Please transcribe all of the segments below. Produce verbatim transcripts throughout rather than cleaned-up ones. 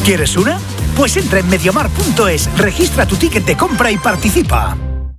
¿Quieres una? Pues entra en mediamar punto es, registra tu ticket de compra y participa.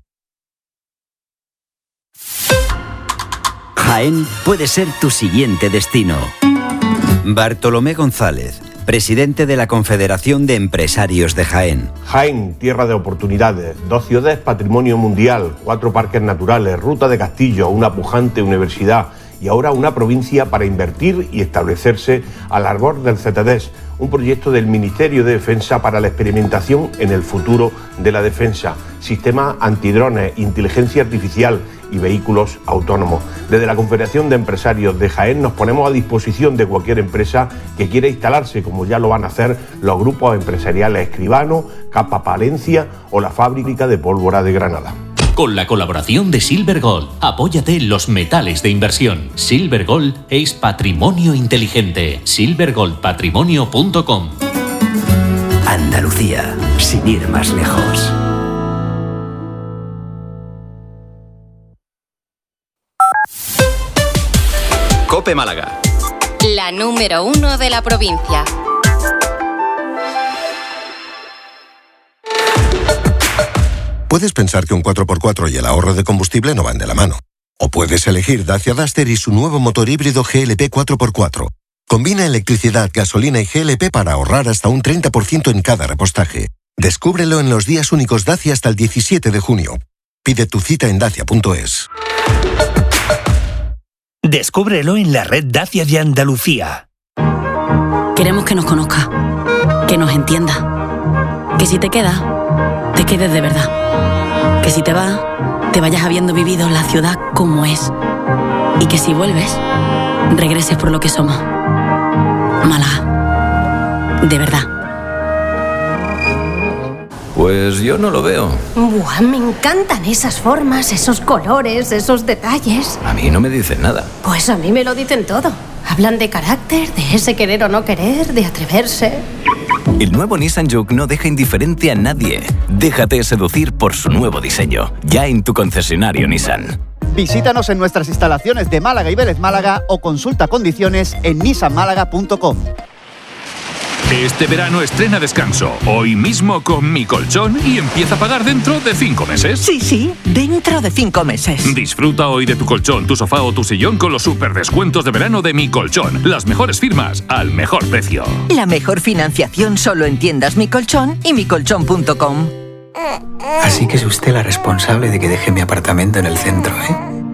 Jaén puede ser tu siguiente destino. Bartolomé González, presidente de la Confederación de Empresarios de Jaén. Jaén, tierra de oportunidades, dos ciudades patrimonio mundial, cuatro parques naturales, ruta de castillo, una pujante universidad y ahora una provincia para invertir y establecerse al arbor del C E T D E S, un proyecto del Ministerio de Defensa para la experimentación en el futuro de la defensa, sistemas antidrones, inteligencia artificial y vehículos autónomos. Desde la Confederación de Empresarios de Jaén nos ponemos a disposición de cualquier empresa que quiera instalarse, como ya lo van a hacer los grupos empresariales Escribano, Capa Palencia o la fábrica de pólvora de Granada. Con la colaboración de Silver Gold, apóyate en los metales de inversión. Silver Gold es patrimonio inteligente. silver gold patrimonio punto com. Andalucía, sin ir más lejos. COPE Málaga. La número uno de la provincia. Puedes pensar que un cuatro por cuatro y el ahorro de combustible no van de la mano. O puedes elegir Dacia Duster y su nuevo motor híbrido G L P cuatro por cuatro. Combina electricidad, gasolina y G L P para ahorrar hasta un treinta por ciento en cada repostaje. Descúbrelo en los días únicos Dacia hasta el diecisiete de junio. Pide tu cita en dacia punto es. Descúbrelo en la red Dacia de Andalucía. Queremos que nos conozca, que nos entienda, que si te quedas, te quedes de verdad. Que si te vas, te vayas habiendo vivido la ciudad como es. Y que si vuelves, regreses por lo que somos. Málaga. De verdad. Pues yo no lo veo. Buah, me encantan esas formas, esos colores, esos detalles. A mí no me dicen nada. Pues a mí me lo dicen todo. Hablan de carácter, de ese querer o no querer, de atreverse. El nuevo Nissan Juke no deja indiferente a nadie. Déjate seducir por su nuevo diseño. Ya en tu concesionario Nissan. Visítanos en nuestras instalaciones de Málaga y Vélez Málaga o consulta condiciones en nissan málaga punto com. Este verano estrena descanso, hoy mismo con Mi Colchón y empieza a pagar dentro de cinco meses. Sí, sí, dentro de cinco meses. Disfruta hoy de tu colchón, tu sofá o tu sillón con los super descuentos de verano de Mi Colchón. Las mejores firmas al mejor precio. La mejor financiación solo en tiendas Mi Colchón y mi colchón punto com. Así que es usted la responsable de que deje mi apartamento en el centro, ¿eh?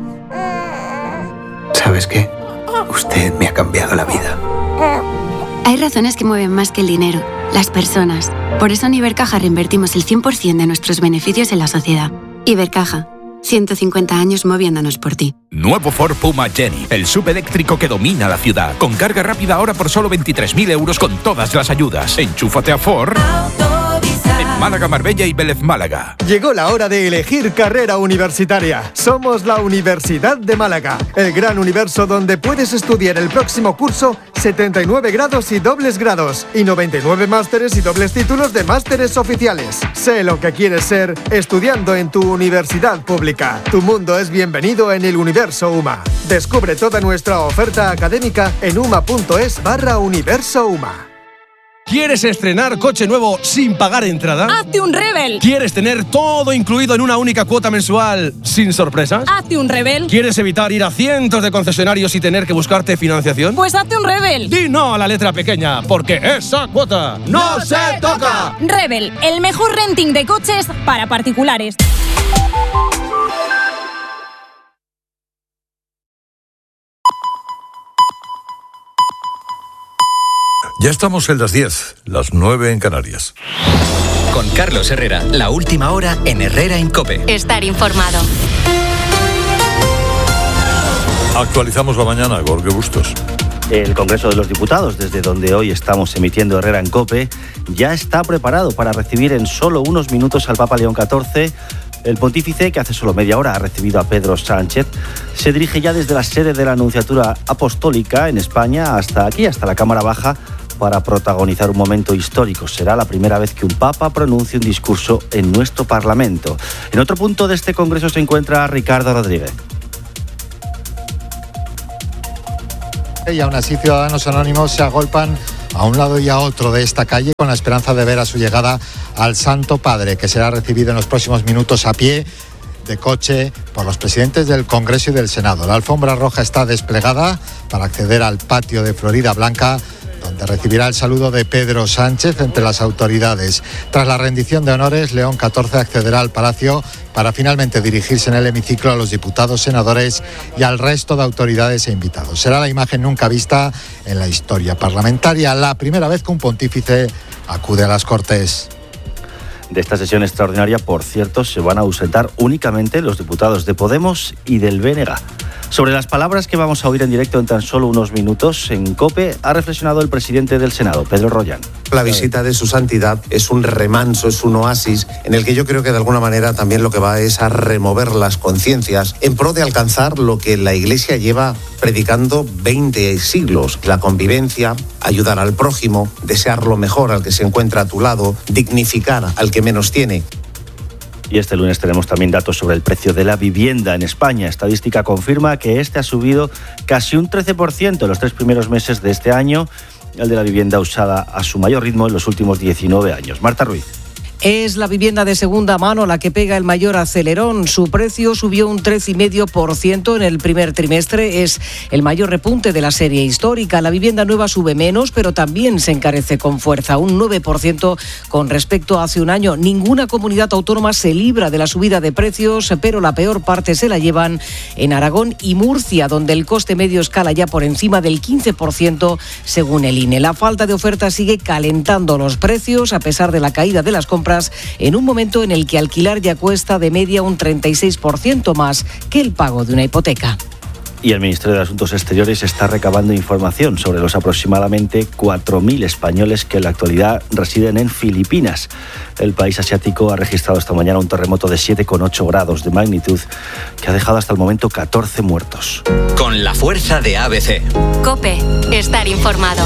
¿Sabes qué? Usted me ha cambiado la vida. Hay razones que mueven más que el dinero, las personas. Por eso en Ibercaja reinvertimos el cien por ciento de nuestros beneficios en la sociedad. Ibercaja, ciento cincuenta años moviéndonos por ti. Nuevo Ford Puma Jenny, el subeléctrico que domina la ciudad. Con carga rápida ahora por solo veintitrés mil euros con todas las ayudas. Enchúfate a Ford en Málaga, Marbella y Vélez Málaga. Llegó la hora de elegir carrera universitaria. Somos la Universidad de Málaga, el gran universo donde puedes estudiar el próximo curso setenta y nueve grados y dobles grados y noventa y nueve másteres y dobles títulos de másteres oficiales. Sé lo que quieres ser estudiando en tu universidad pública. Tu mundo es bienvenido en el universo U M A. Descubre toda nuestra oferta académica en uma.es barra universo UMA. ¿Quieres estrenar coche nuevo sin pagar entrada? ¡Hazte un Rebel! ¿Quieres tener todo incluido en una única cuota mensual sin sorpresas? ¡Hazte un Rebel! ¿Quieres evitar ir a cientos de concesionarios y tener que buscarte financiación? ¡Pues hazte un Rebel! Di no a la letra pequeña, porque esa cuota no se toca. Rebel, el mejor renting de coches para particulares. Ya estamos en las diez, las nueve en Canarias. Con Carlos Herrera, la última hora en Herrera en COPE. Estar informado. Actualizamos la mañana, Jorge Bustos. El Congreso de los Diputados, desde donde hoy estamos emitiendo Herrera en COPE, ya está preparado para recibir en solo unos minutos al Papa León catorce. El pontífice, que hace solo media hora ha recibido a Pedro Sánchez, se dirige ya desde la sede de la Anunciatura Apostólica en España hasta aquí, hasta la Cámara Baja, para protagonizar un momento histórico. Será la primera vez que un papa pronuncie un discurso en nuestro Parlamento. En otro punto de este congreso se encuentra Ricardo Rodríguez. Y aún así ciudadanos anónimos se agolpan a un lado y a otro de esta calle con la esperanza de ver a su llegada al Santo Padre, que será recibido en los próximos minutos a pie, de coche, por los presidentes del Congreso y del Senado. La alfombra roja está desplegada para acceder al patio de Florida Blanca, donde recibirá el saludo de Pedro Sánchez entre las autoridades. Tras la rendición de honores, León catorce accederá al Palacio para finalmente dirigirse en el hemiciclo a los diputados, senadores y al resto de autoridades e invitados. Será la imagen nunca vista en la historia parlamentaria, la primera vez que un pontífice acude a las Cortes. De esta sesión extraordinaria, por cierto, se van a ausentar únicamente los diputados de Podemos y del B N G. Sobre las palabras que vamos a oír en directo en tan solo unos minutos, en COPE ha reflexionado el presidente del Senado, Pedro Rollán. La visita de su santidad es un remanso, es un oasis, en el que yo creo que de alguna manera también lo que va es a remover las conciencias en pro de alcanzar lo que la Iglesia lleva predicando veinte siglos: la convivencia, ayudar al prójimo, desear lo mejor al que se encuentra a tu lado, dignificar al que menos tiene. Y este lunes tenemos también datos sobre el precio de la vivienda en España. Estadística confirma que este ha subido casi un trece por ciento en los tres primeros meses de este año, el de la vivienda usada a su mayor ritmo en los últimos diecinueve años. Marta Ruiz. Es la vivienda de segunda mano la que pega el mayor acelerón. Su precio subió un trece coma cinco por ciento en el primer trimestre. Es el mayor repunte de la serie histórica. La vivienda nueva sube menos, pero también se encarece con fuerza, un nueve por ciento con respecto a hace un año. Ninguna comunidad autónoma se libra de la subida de precios, pero la peor parte se la llevan en Aragón y Murcia, donde el coste medio escala ya por encima del quince por ciento según el I N E. La falta de oferta sigue calentando los precios, a pesar de la caída de las compras, en un momento en el que alquilar ya cuesta de media un treinta y seis por ciento más que el pago de una hipoteca. Y el Ministerio de Asuntos Exteriores está recabando información sobre los aproximadamente cuatro mil españoles que en la actualidad residen en Filipinas. El país asiático ha registrado esta mañana un terremoto de siete coma ocho grados de magnitud que ha dejado hasta el momento catorce muertos. Con la fuerza de A B C. COPE, estar informado.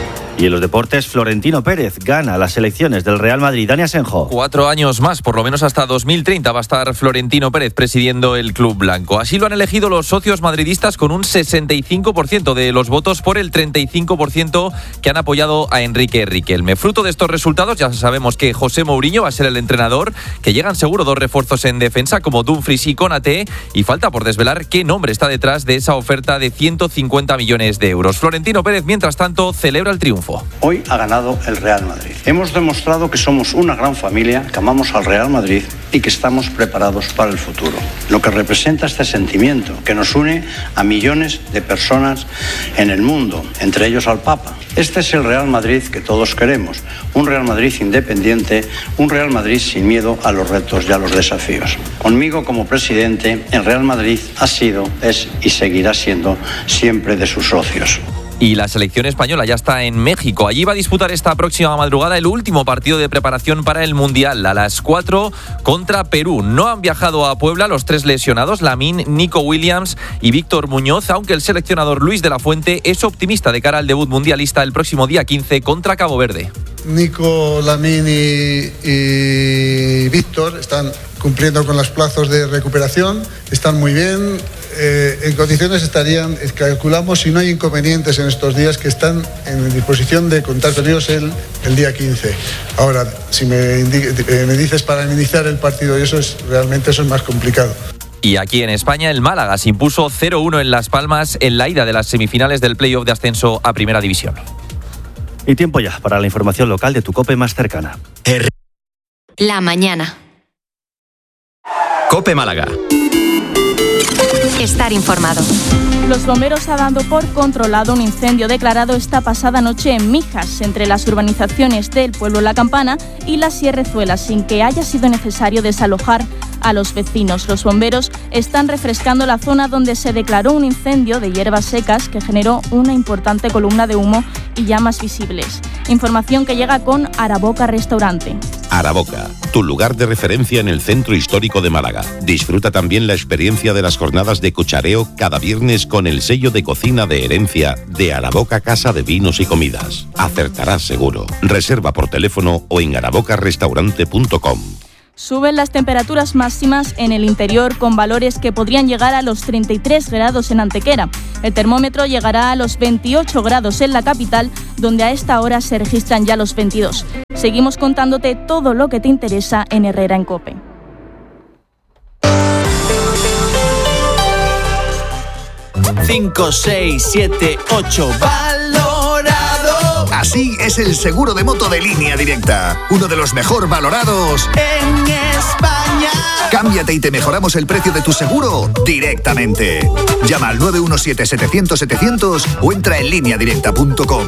Y en los deportes, Florentino Pérez gana las elecciones del Real Madrid. Dani Asenjo. Cuatro años más, por lo menos hasta dos mil treinta, va a estar Florentino Pérez presidiendo el club blanco. Así lo han elegido los socios madridistas con un sesenta y cinco por ciento de los votos por el treinta y cinco por ciento que han apoyado a Enrique Riquelme. Fruto de estos resultados, ya sabemos que José Mourinho va a ser el entrenador, que llegan seguro dos refuerzos en defensa como Dumfries y Konaté, y falta por desvelar qué nombre está detrás de esa oferta de ciento cincuenta millones de euros. Florentino Pérez, mientras tanto, celebra el triunfo. Hoy ha ganado el Real Madrid. Hemos demostrado que somos una gran familia, que amamos al Real Madrid y que estamos preparados para el futuro. Lo que representa este sentimiento que nos une a millones de personas en el mundo, entre ellos al Papa. Este es el Real Madrid que todos queremos, un Real Madrid independiente, un Real Madrid sin miedo a los retos y a los desafíos. Conmigo como presidente, el Real Madrid ha sido, es y seguirá siendo siempre de sus socios. Y la selección española ya está en México. Allí va a disputar esta próxima madrugada el último partido de preparación para el Mundial, a las cuatro contra Perú. No han viajado a Puebla los tres lesionados, Lamine, Nico Williams y Víctor Muñoz, aunque el seleccionador Luis de la Fuente es optimista de cara al debut mundialista el próximo día quince contra Cabo Verde. Nico, Lamine y, y Víctor están cumpliendo con los plazos de recuperación, están muy bien. Eh, en condiciones estarían, calculamos, si no hay inconvenientes en estos días, que están en disposición de contar con ellos el, el día quince. Ahora, si me, indi- eh, me dices para iniciar el partido, y eso es realmente eso es más complicado. Y aquí en España, el Málaga se impuso cero uno en Las Palmas en la ida de las semifinales del playoff de ascenso a Primera División. Y tiempo ya para la información local de tu COPE más cercana. La mañana. COPE Málaga. Estar informado. Los bomberos han dado por controlado un incendio declarado esta pasada noche en Mijas, entre las urbanizaciones del Pueblo La Campana y la Sierrezuela, sin que haya sido necesario desalojar a los vecinos. Los bomberos están refrescando la zona donde se declaró un incendio de hierbas secas que generó una importante columna de humo y llamas visibles. Información que llega con Araboca Restaurante. Araboca, tu lugar de referencia en el centro histórico de Málaga. Disfruta también la experiencia de las jornadas de cuchareo cada viernes con el sello de cocina de herencia de Araboca Casa de Vinos y Comidas. Acertarás seguro. Reserva por teléfono o en araboca restaurante punto com. Suben las temperaturas máximas en el interior con valores que podrían llegar a los treinta y tres grados en Antequera. El termómetro llegará a los veintiocho grados en la capital, donde a esta hora se registran ya los veintidós. Seguimos contándote todo lo que te interesa en Herrera en COPE. cinco, seis, siete, ocho, valorado. Así es el seguro de moto de Línea Directa, uno de los mejor valorados en España. Cámbiate y te mejoramos el precio de tu seguro directamente. Llama al nueve uno siete, setecientos, setecientos o entra en línea directa punto com.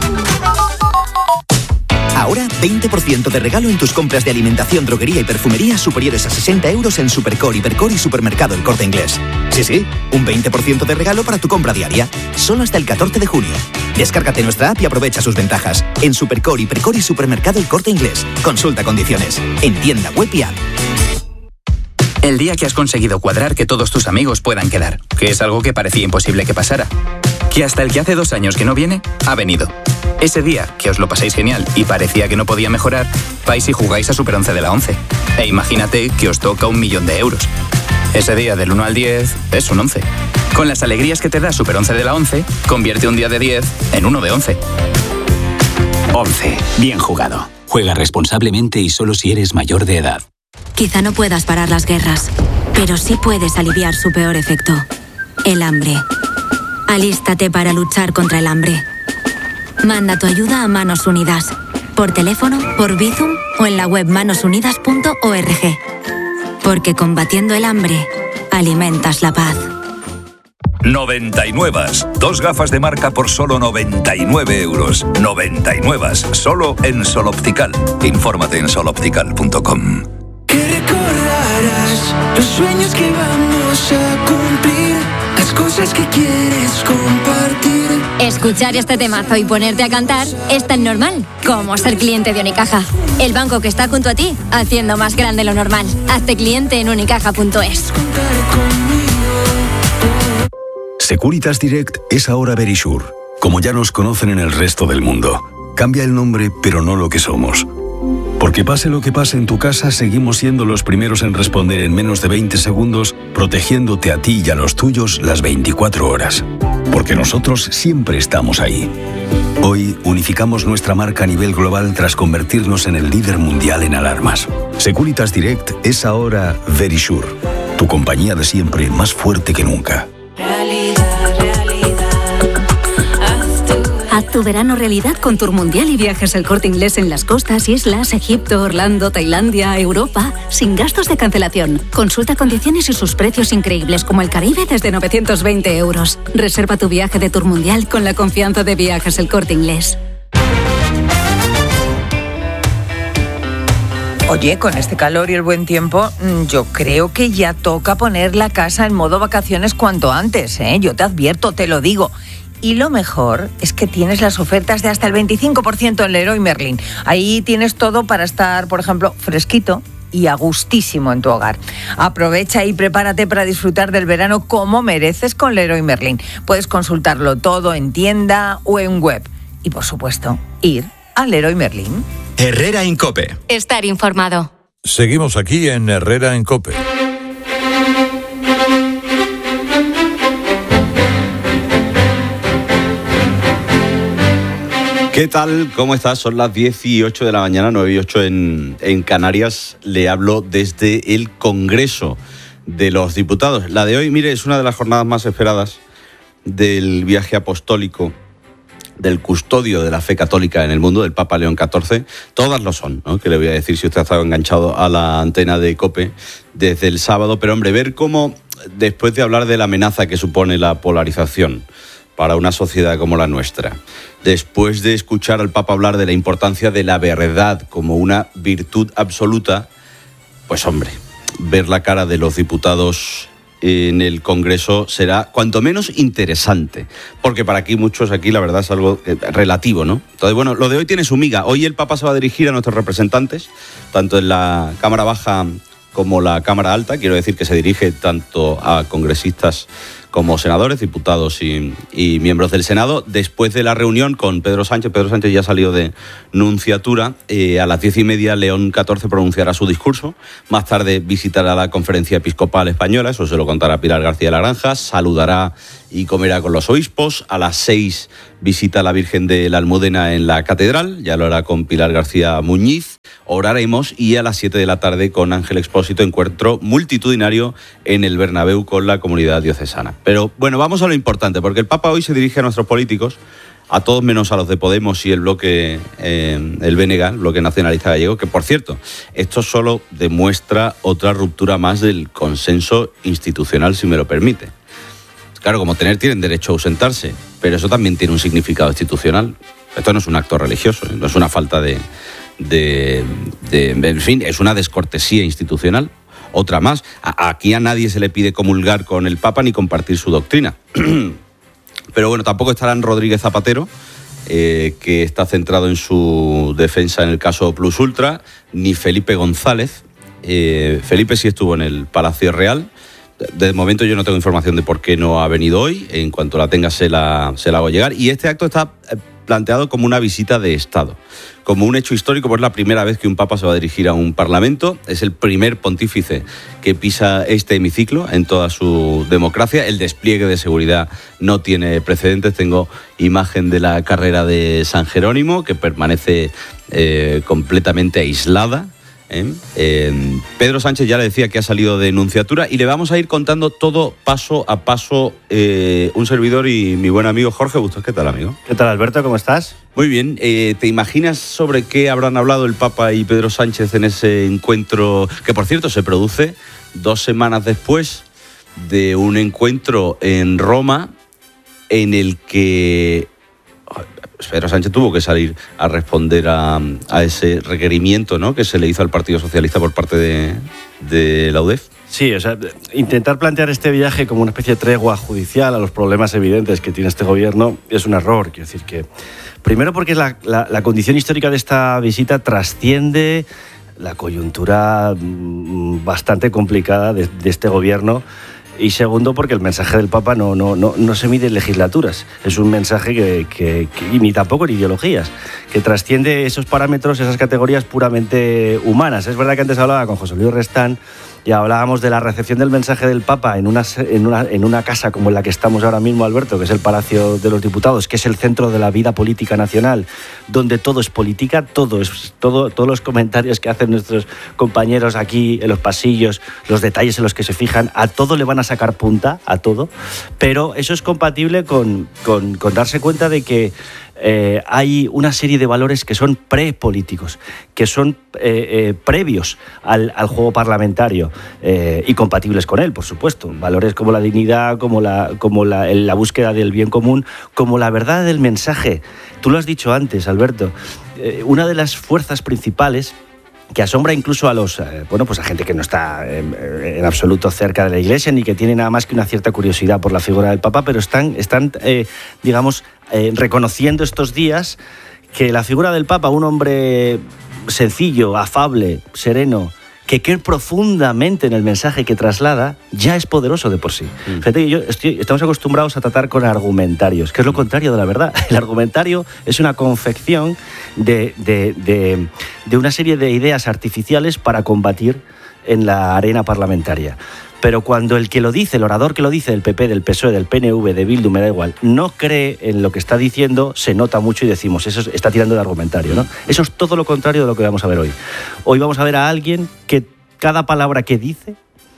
Ahora, veinte por ciento de regalo en tus compras de alimentación, droguería y perfumería superiores a sesenta euros en Supercore, Hipercore y Supermercado El Corte Inglés. Sí, sí, un veinte por ciento de regalo para tu compra diaria. Solo hasta el catorce de junio. Descárgate nuestra app y aprovecha sus ventajas. En Supercore, Hipercore y Supermercado El Corte Inglés. Consulta condiciones. En tienda web y app. El día que has conseguido cuadrar que todos tus amigos puedan quedar, que es algo que parecía imposible que pasara. Que hasta el que hace dos años que no viene, ha venido. Ese día, que os lo pasáis genial y parecía que no podía mejorar, vais y jugáis a Super once de la once. E imagínate que os toca un millón de euros. Ese día del uno al diez es un once. Con las alegrías que te da Super once de la once, convierte un día de diez en uno de once. once. Bien jugado. Juega responsablemente y solo si eres mayor de edad. Quizá no puedas parar las guerras, pero sí puedes aliviar su peor efecto, el hambre. Alístate para luchar contra el hambre. Manda tu ayuda a Manos Unidas, por teléfono, por Bizum o en la web manos unidas punto org. Porque combatiendo el hambre, alimentas la paz. noventa y nueve. Dos gafas de marca por solo noventa y nueve euros. noventa y nueve. Solo en Sol Optical. Infórmate en sol optical punto com. Que recordarás los sueños que vamos a cumplir, las cosas que quieres compartir. Escuchar este temazo y ponerte a cantar es tan normal como ser cliente de Unicaja. El banco que está junto a ti, haciendo más grande lo normal. Hazte cliente en unicaja punto es. Securitas Direct es ahora Verisure, como ya nos conocen en el resto del mundo. Cambia el nombre, pero no lo que somos. Porque pase lo que pase en tu casa, seguimos siendo los primeros en responder en menos de veinte segundos, protegiéndote a ti y a los tuyos las veinticuatro horas. Porque nosotros siempre estamos ahí. Hoy unificamos nuestra marca a nivel global tras convertirnos en el líder mundial en alarmas. Securitas Direct es ahora Verisure, tu compañía de siempre más fuerte que nunca. Haz tu verano realidad con Tour Mundial y Viajes El Corte Inglés en las costas, islas, Egipto, Orlando, Tailandia, Europa, sin gastos de cancelación. Consulta condiciones y sus precios increíbles como el Caribe desde novecientos veinte euros. Reserva tu viaje de Tour Mundial con la confianza de Viajes El Corte Inglés. Oye, con este calor y el buen tiempo, yo creo que ya toca poner la casa en modo vacaciones cuanto antes, ¿eh? Yo te advierto, te lo digo. Y lo mejor es que tienes las ofertas de hasta el veinticinco por ciento en Leroy Merlin. Ahí tienes todo para estar, por ejemplo, fresquito y a gustísimo en tu hogar. Aprovecha y prepárate para disfrutar del verano como mereces con Leroy Merlin. Puedes consultarlo todo en tienda o en web. Y, por supuesto, ir a Leroy Merlin. Herrera en COPE. Estar informado. Seguimos aquí en Herrera en COPE. ¿Qué tal? ¿Cómo estás? Son las diez y ocho de la mañana, nueve y ocho en, en Canarias. Le hablo desde el Congreso de los Diputados. La de hoy, mire, es una de las jornadas más esperadas del viaje apostólico del custodio de la fe católica en el mundo, del Papa León catorce. Todas lo son, ¿no? Que le voy a decir si usted ha estado enganchado a la antena de COPE desde el sábado. Pero, hombre, ver cómo, después de hablar de la amenaza que supone la polarización para una sociedad como la nuestra, después de escuchar al Papa hablar de la importancia de la verdad como una virtud absoluta, pues hombre, ver la cara de los diputados en el Congreso será cuanto menos interesante, porque para aquí muchos aquí la verdad es algo relativo, ¿no? Entonces, bueno, lo de hoy tiene su miga. Hoy el Papa se va a dirigir a nuestros representantes, tanto en la Cámara Baja como la Cámara Alta. Quiero decir que se dirige tanto a congresistas como senadores, diputados y, y miembros del Senado. Después de la reunión con Pedro Sánchez, Pedro Sánchez ya salió de Nunciatura, eh, a las diez y media León catorce pronunciará su discurso. Más tarde visitará la Conferencia Episcopal Española, eso se lo contará Pilar García de la Granja, saludará y comerá con los obispos. A las seis visita a la Virgen de la Almudena en la Catedral, ya lo hará con Pilar García Muñiz, oraremos, y a las siete de la tarde con Ángel Expósito, encuentro multitudinario en el Bernabéu con la comunidad diocesana. Pero bueno, vamos a lo importante, porque el Papa hoy se dirige a nuestros políticos, a todos menos a los de Podemos y el bloque, eh, el B N G, el bloque nacionalista gallego, que por cierto, esto solo demuestra otra ruptura más del consenso institucional, si me lo permite. Claro, como tener tienen derecho a ausentarse, pero eso también tiene un significado institucional. Esto no es un acto religioso, no es una falta de, de, de en fin, es una descortesía institucional. Otra más. A, aquí a nadie se le pide comulgar con el Papa ni compartir su doctrina. Pero bueno, tampoco estarán Rodríguez Zapatero, eh, que está centrado en su defensa en el caso Plus Ultra, ni Felipe González. Eh, Felipe sí estuvo en el Palacio Real. De momento yo no tengo información de por qué no ha venido hoy. En cuanto la tenga se la, se la hago llegar. Y este acto está planteado como una visita de Estado, como un hecho histórico, porque es la primera vez que un papa se va a dirigir a un parlamento. Es el primer pontífice que pisa este hemiciclo en toda su democracia. El despliegue de seguridad no tiene precedentes. Tengo imagen de la carrera de San Jerónimo, que permanece eh, completamente aislada. ¿Eh? Eh, Pedro Sánchez ya le decía que ha salido de Nunciatura, y le vamos a ir contando todo paso a paso, eh, un servidor y mi buen amigo Jorge Bustos. ¿Qué tal, amigo? ¿Qué tal, Alberto? ¿Cómo estás? Muy bien. Eh, ¿Te imaginas sobre qué habrán hablado el Papa y Pedro Sánchez en ese encuentro, que por cierto se produce dos semanas después de un encuentro en Roma en el que Pedro Sánchez tuvo que salir a responder a, a ese requerimiento, ¿no?, que se le hizo al Partido Socialista por parte de, de la U D E F? Sí, o sea, intentar plantear este viaje como una especie de tregua judicial a los problemas evidentes que tiene este gobierno es un error. Quiero decir que, primero porque la, la, la condición histórica de esta visita trasciende la coyuntura bastante complicada de, de este gobierno. Y segundo, porque el mensaje del Papa no, no, no, no se mide en legislaturas. Es un mensaje que, que, que, y ni tampoco en ideologías, que trasciende esos parámetros, esas categorías puramente humanas. Es verdad que antes hablaba con José Luis Restán y hablábamos de la recepción del mensaje del Papa en una, en, una, en una casa como en la que estamos ahora mismo, Alberto, que es el Palacio de los Diputados, que es el centro de la vida política nacional, donde todo es política, todo es, todo, todos los comentarios que hacen nuestros compañeros aquí en los pasillos, los detalles en los que se fijan, a todo le van a sacar punta, a todo, pero eso es compatible con, con, con darse cuenta de que Eh, hay una serie de valores que son prepolíticos, que son eh, eh, previos al, al juego parlamentario eh, y compatibles con él, por supuesto. Valores como la dignidad, como la, como la, la búsqueda del bien común, como la verdad del mensaje. Tú lo has dicho antes, Alberto. Eh, una de las fuerzas principales que asombra incluso a los eh, bueno pues a gente que no está eh, en absoluto cerca de la Iglesia ni que tiene nada más que una cierta curiosidad por la figura del Papa, pero están están eh, digamos eh, reconociendo estos días que la figura del Papa, un hombre sencillo, afable, sereno, que cree profundamente en el mensaje que traslada, ya es poderoso de por sí. Mm. Fíjate que yo estoy, estamos acostumbrados a tratar con argumentarios, que es lo contrario de la verdad. El argumentario es una confección de, de, de, de una serie de ideas artificiales para combatir en la arena parlamentaria. Pero cuando el que lo dice, el orador que lo dice, del P P, del P S O E, del P N V, de Bildu, me da igual, no cree en lo que está diciendo, se nota mucho y decimos, eso está tirando de argumentario, ¿no? Eso es todo lo contrario de lo que vamos a ver hoy. Hoy vamos a ver a alguien que cada palabra que dice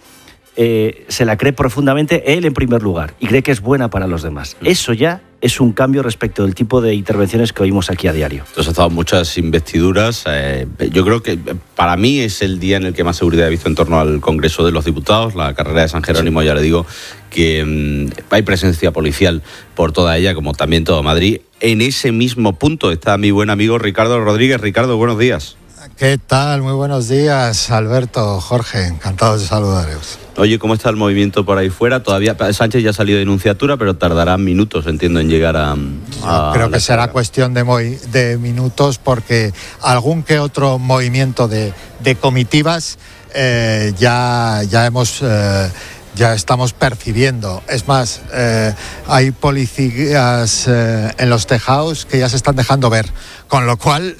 eh, se la cree profundamente él en primer lugar y cree que es buena para los demás. Eso ya es un cambio respecto del tipo de intervenciones que oímos aquí a diario. Entonces, ha estado muchas investiduras. Eh, yo creo que para mí es el día en el que más seguridad he visto en torno al Congreso de los Diputados. La carrera de San Jerónimo, sí. Ya le digo que mmm, hay presencia policial por toda ella, como también todo Madrid. En ese mismo punto está mi buen amigo Ricardo Rodríguez. Ricardo, buenos días. ¿Qué tal? Muy buenos días, Alberto, Jorge, encantados de saludaros. Oye, ¿cómo está el movimiento por ahí fuera? Todavía Sánchez ya ha salido de Nunciatura, pero tardará minutos, entiendo, en llegar a... a creo que será cuestión de, movi- de minutos, porque algún que otro movimiento de, de comitivas eh, ya, ya hemos... Eh, ya estamos percibiendo. Es más, eh, hay policías eh, en los tejados que ya se están dejando ver, con lo cual,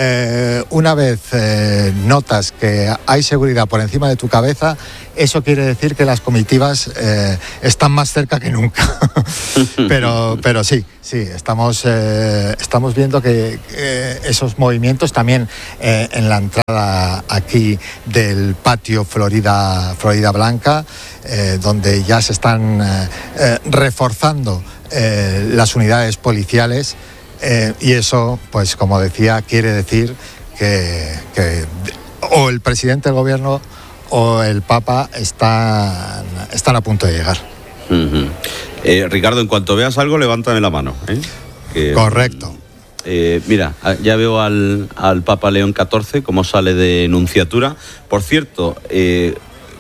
eh, una vez eh, notas que hay seguridad por encima de tu cabeza, eso quiere decir que las comitivas eh, están más cerca que nunca. pero, pero sí, sí, estamos, eh, estamos viendo que eh, esos movimientos también eh, en la entrada aquí del patio Florida, Florida Blanca, eh, donde ya se están eh, eh, reforzando eh, las unidades policiales. Eh, y eso, pues como decía, quiere decir que, que o el presidente del gobierno o el Papa están, están a punto de llegar. Uh-huh. eh, Ricardo, en cuanto veas algo, levántame la mano, ¿eh? Que, Correcto. Eh, mira, ya veo al, al Papa León catorce cómo sale de nunciatura. Por cierto, eh,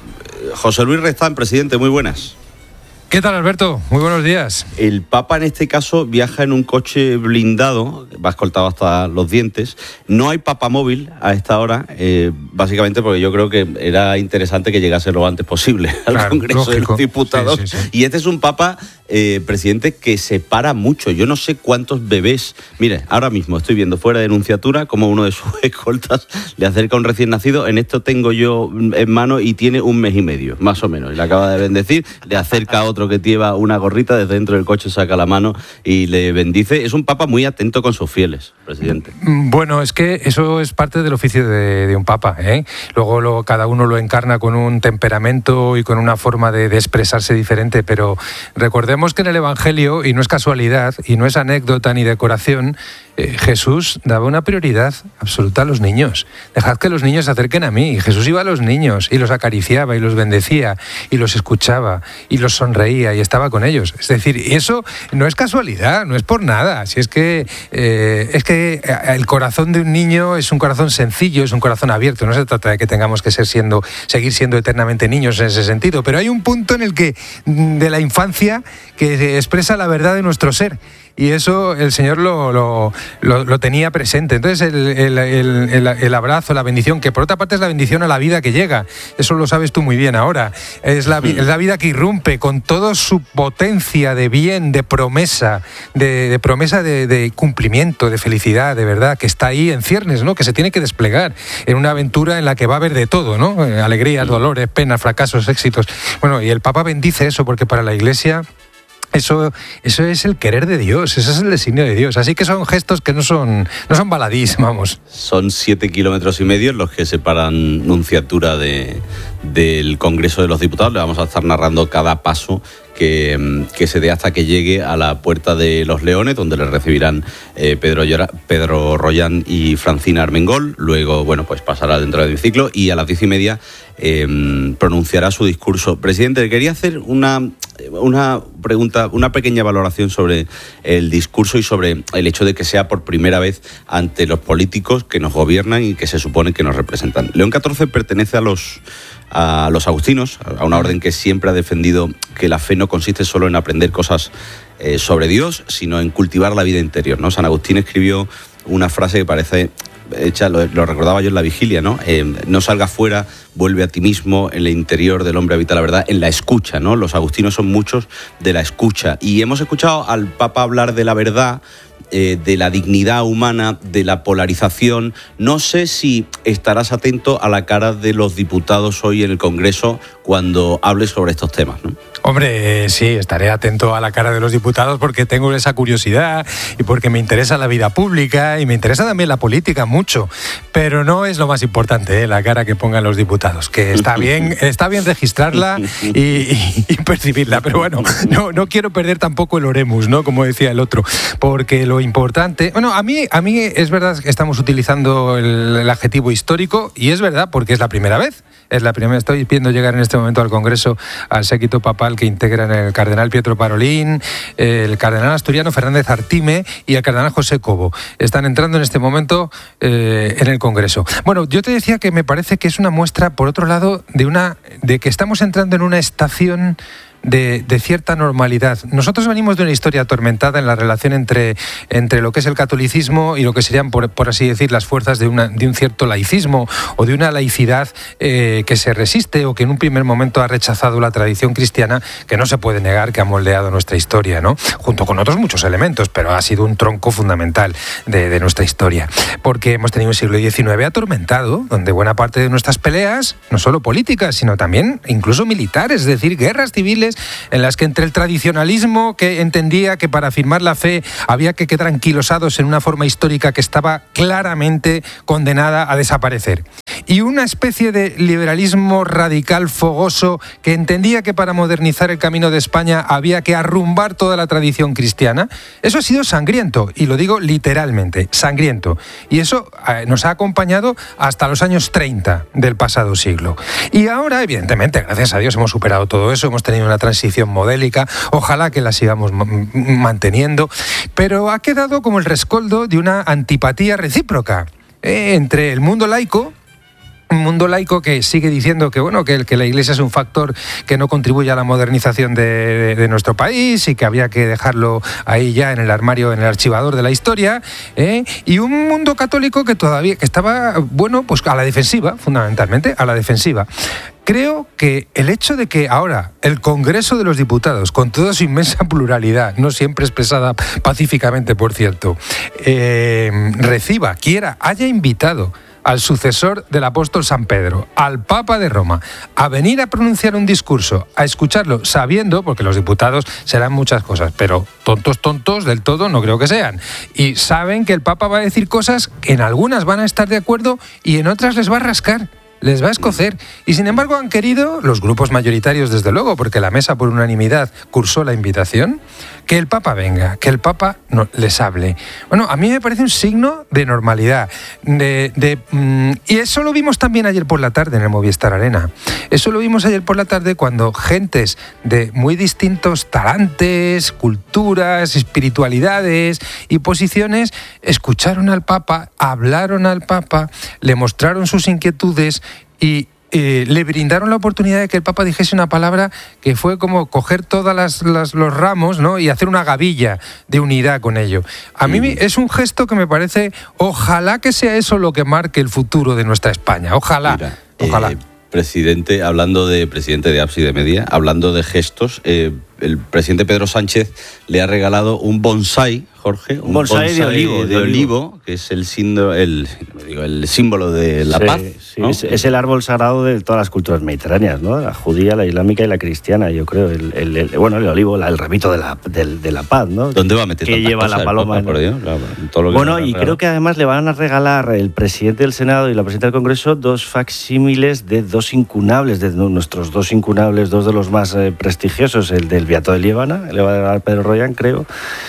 José Luis Restán, presidente, muy buenas. ¿Qué tal, Alberto? Muy buenos días. El Papa en este caso viaja en un coche blindado, va escoltado hasta los dientes. No hay papamóvil a esta hora, eh, básicamente porque yo creo que era interesante que llegase lo antes posible al claro, Congreso lógico. de los Diputados. Sí, sí, sí. Y este es un Papa, eh, presidente, que se para mucho. Yo no sé cuántos bebés... Mire, ahora mismo estoy viendo fuera de nunciatura como uno de sus escoltas le acerca a un recién nacido. En esto tengo yo en mano y tiene un mes y medio, más o menos. Y le acaba de bendecir, le acerca a otro que lleva una gorrita, desde dentro del coche saca la mano y le bendice. Es un papa muy atento con sus fieles, presidente. Bueno, es que eso es parte del oficio de, de un papa, ¿eh? Luego lo, cada uno lo encarna con un temperamento y con una forma de, de expresarse diferente, pero recordemos que en el Evangelio, y no es casualidad, y no es anécdota ni decoración, eh, Jesús daba una prioridad absoluta a los niños. Dejad que los niños se acerquen a mí. Y Jesús iba a los niños y los acariciaba y los bendecía y los escuchaba y los sonreía y estaba con ellos. Es decir, eso no es casualidad, no es por nada. Si es que eh, es que el corazón de un niño es un corazón sencillo, es un corazón abierto. No se trata de que tengamos que ser siendo, seguir siendo eternamente niños en ese sentido, pero hay un punto en el que de la infancia que expresa la verdad de nuestro ser. Y eso el Señor lo, lo, lo, lo tenía presente. Entonces el, el, el, el, el abrazo, la bendición, que por otra parte es la bendición a la vida que llega, eso lo sabes tú muy bien ahora, es la, es la vida que irrumpe con toda su potencia de bien, de promesa, de, de promesa de, de cumplimiento, de felicidad, de verdad, que está ahí en ciernes, ¿no? Que se tiene que desplegar en una aventura en la que va a haber de todo, ¿no? Alegrías, dolores, penas, fracasos, éxitos. Bueno, y el Papa bendice eso porque para la Iglesia Eso, eso es el querer de Dios, ese es el designio de Dios. Así que son gestos que no son, no son baladís, vamos. Son siete kilómetros y medio los que separan nunciatura de, del Congreso de los Diputados. Le vamos a estar narrando cada paso que, que se dé hasta que llegue a la Puerta de los Leones, donde le recibirán eh, Pedro, Llora, Pedro Rollán y Francina Armengol. Luego, bueno, pues pasará dentro del hemiciclo y a las diez y media eh, pronunciará su discurso. Presidente, quería hacer una, una pregunta, una pequeña valoración sobre el discurso y sobre el hecho de que sea por primera vez ante los políticos que nos gobiernan y que se supone que nos representan. León catorce pertenece a los a los agustinos, a una orden que siempre ha defendido que la fe no consiste solo en aprender cosas eh, sobre Dios, sino en cultivar la vida interior, ¿no? San Agustín escribió una frase que parece hecha, lo, lo recordaba yo en la vigilia, ¿no? Eh, no salga fuera, vuelve a ti mismo, en el interior del hombre habita la verdad, en la escucha, ¿no? Los agustinos son muchos de la escucha. Y hemos escuchado al Papa hablar de la verdad, Eh, de la dignidad humana, de la polarización. No sé si estarás atento a la cara de los diputados hoy en el Congreso cuando hables sobre estos temas, ¿no? Hombre, eh, sí, estaré atento a la cara de los diputados porque tengo esa curiosidad y porque me interesa la vida pública y me interesa también la política mucho, pero no es lo más importante, ¿eh? La cara que pongan los diputados, que está bien, está bien registrarla y, y, y percibirla, pero bueno, no, no quiero perder tampoco el oremus, ¿no? Como decía el otro, porque lo importante, bueno, a mí, a mí es verdad que estamos utilizando el, el adjetivo histórico y es verdad porque es la primera vez. Es la primera, estoy viendo llegar en este momento al Congreso al séquito papal que integran el cardenal Pietro Parolín, el cardenal asturiano Fernández Artime y el cardenal José Cobo. Están entrando en este momento eh, en el Congreso. Bueno, yo te decía que me parece que es una muestra, por otro lado, de una de que estamos entrando en una estación de, de cierta normalidad. Nosotros venimos de una historia atormentada en la relación entre, entre lo que es el catolicismo y lo que serían, por, por así decir, las fuerzas de, una, de un cierto laicismo o de una laicidad eh, que se resiste o que en un primer momento ha rechazado la tradición cristiana, que no se puede negar que ha moldeado nuestra historia, ¿no? Junto con otros muchos elementos, pero ha sido un tronco fundamental de, de nuestra historia. Porque hemos tenido un siglo diecinueve atormentado, donde buena parte de nuestras peleas, no solo políticas, sino también incluso militares, es decir, guerras civiles en las que entre el tradicionalismo que entendía que para afirmar la fe había que quedar anquilosados en una forma histórica que estaba claramente condenada a desaparecer, y una especie de liberalismo radical fogoso que entendía que para modernizar el camino de España había que arrumbar toda la tradición cristiana. Eso ha sido sangriento, y lo digo literalmente, sangriento, y eso eh, nos ha acompañado hasta los años treinta del pasado siglo. Y ahora, evidentemente, gracias a Dios hemos superado todo eso, hemos tenido una transición modélica, ojalá que la sigamos m- manteniendo, pero ha quedado como el rescoldo de una antipatía recíproca eh, entre el mundo laico, un mundo laico que sigue diciendo que bueno que, que la Iglesia es un factor que no contribuye a la modernización de, de, de nuestro país y que había que dejarlo ahí ya en el armario, en el archivador de la historia, ¿eh? Y un mundo católico que todavía que estaba, bueno, pues a la defensiva, fundamentalmente, a la defensiva. Creo que el hecho de que ahora el Congreso de los Diputados, con toda su inmensa pluralidad, no siempre expresada pacíficamente, por cierto, eh, reciba, quiera, haya invitado al sucesor del apóstol San Pedro, al Papa de Roma, a venir a pronunciar un discurso, a escucharlo, sabiendo, porque los diputados serán muchas cosas, pero tontos, tontos del todo no creo que sean, y saben que el Papa va a decir cosas que en algunas van a estar de acuerdo y en otras les va a rascar, les va a escocer, y sin embargo han querido, los grupos mayoritarios desde luego, porque la mesa por unanimidad cursó la invitación, que el Papa venga, que el Papa no, les hable. Bueno, a mí me parece un signo de normalidad, de, de, mmm, y eso lo vimos también ayer por la tarde en el Movistar Arena. Eso lo vimos ayer por la tarde cuando gentes de muy distintos talantes, culturas, espiritualidades y posiciones escucharon al Papa, hablaron al Papa, le mostraron sus inquietudes y Eh, le brindaron la oportunidad de que el Papa dijese una palabra que fue como coger todas las, las los ramos, ¿no? Y hacer una gavilla de unidad con ello. A mí mm. es un gesto que me parece, ojalá que sea eso lo que marque el futuro de nuestra España. Ojalá, Mira, ojalá. Eh, presidente, hablando de presidente de Ábside Media, hablando de gestos, eh, el presidente Pedro Sánchez le ha regalado un bonsái, Jorge, un, un bonsái, bonsái de olivo, de, de olivo, olivo, que es el símbolo, el, digo, el símbolo de la sí, paz. Sí, ¿no? es, es el árbol sagrado de todas las culturas mediterráneas, ¿no? La judía, la islámica y la cristiana, yo creo. El, el, el, bueno, el olivo, la, el remito de la, de, de la paz, ¿no? ¿Dónde va a meter que lleva la paloma? Papa, por Dios, claro, todo lo que bueno, y creo que además le van a regalar el presidente del Senado y la presidenta del Congreso dos facsímiles de dos incunables, de nuestros dos incunables, dos de los más eh, prestigiosos, el del Beato de Liébana, le va a regalar Pedro Rollán, creo,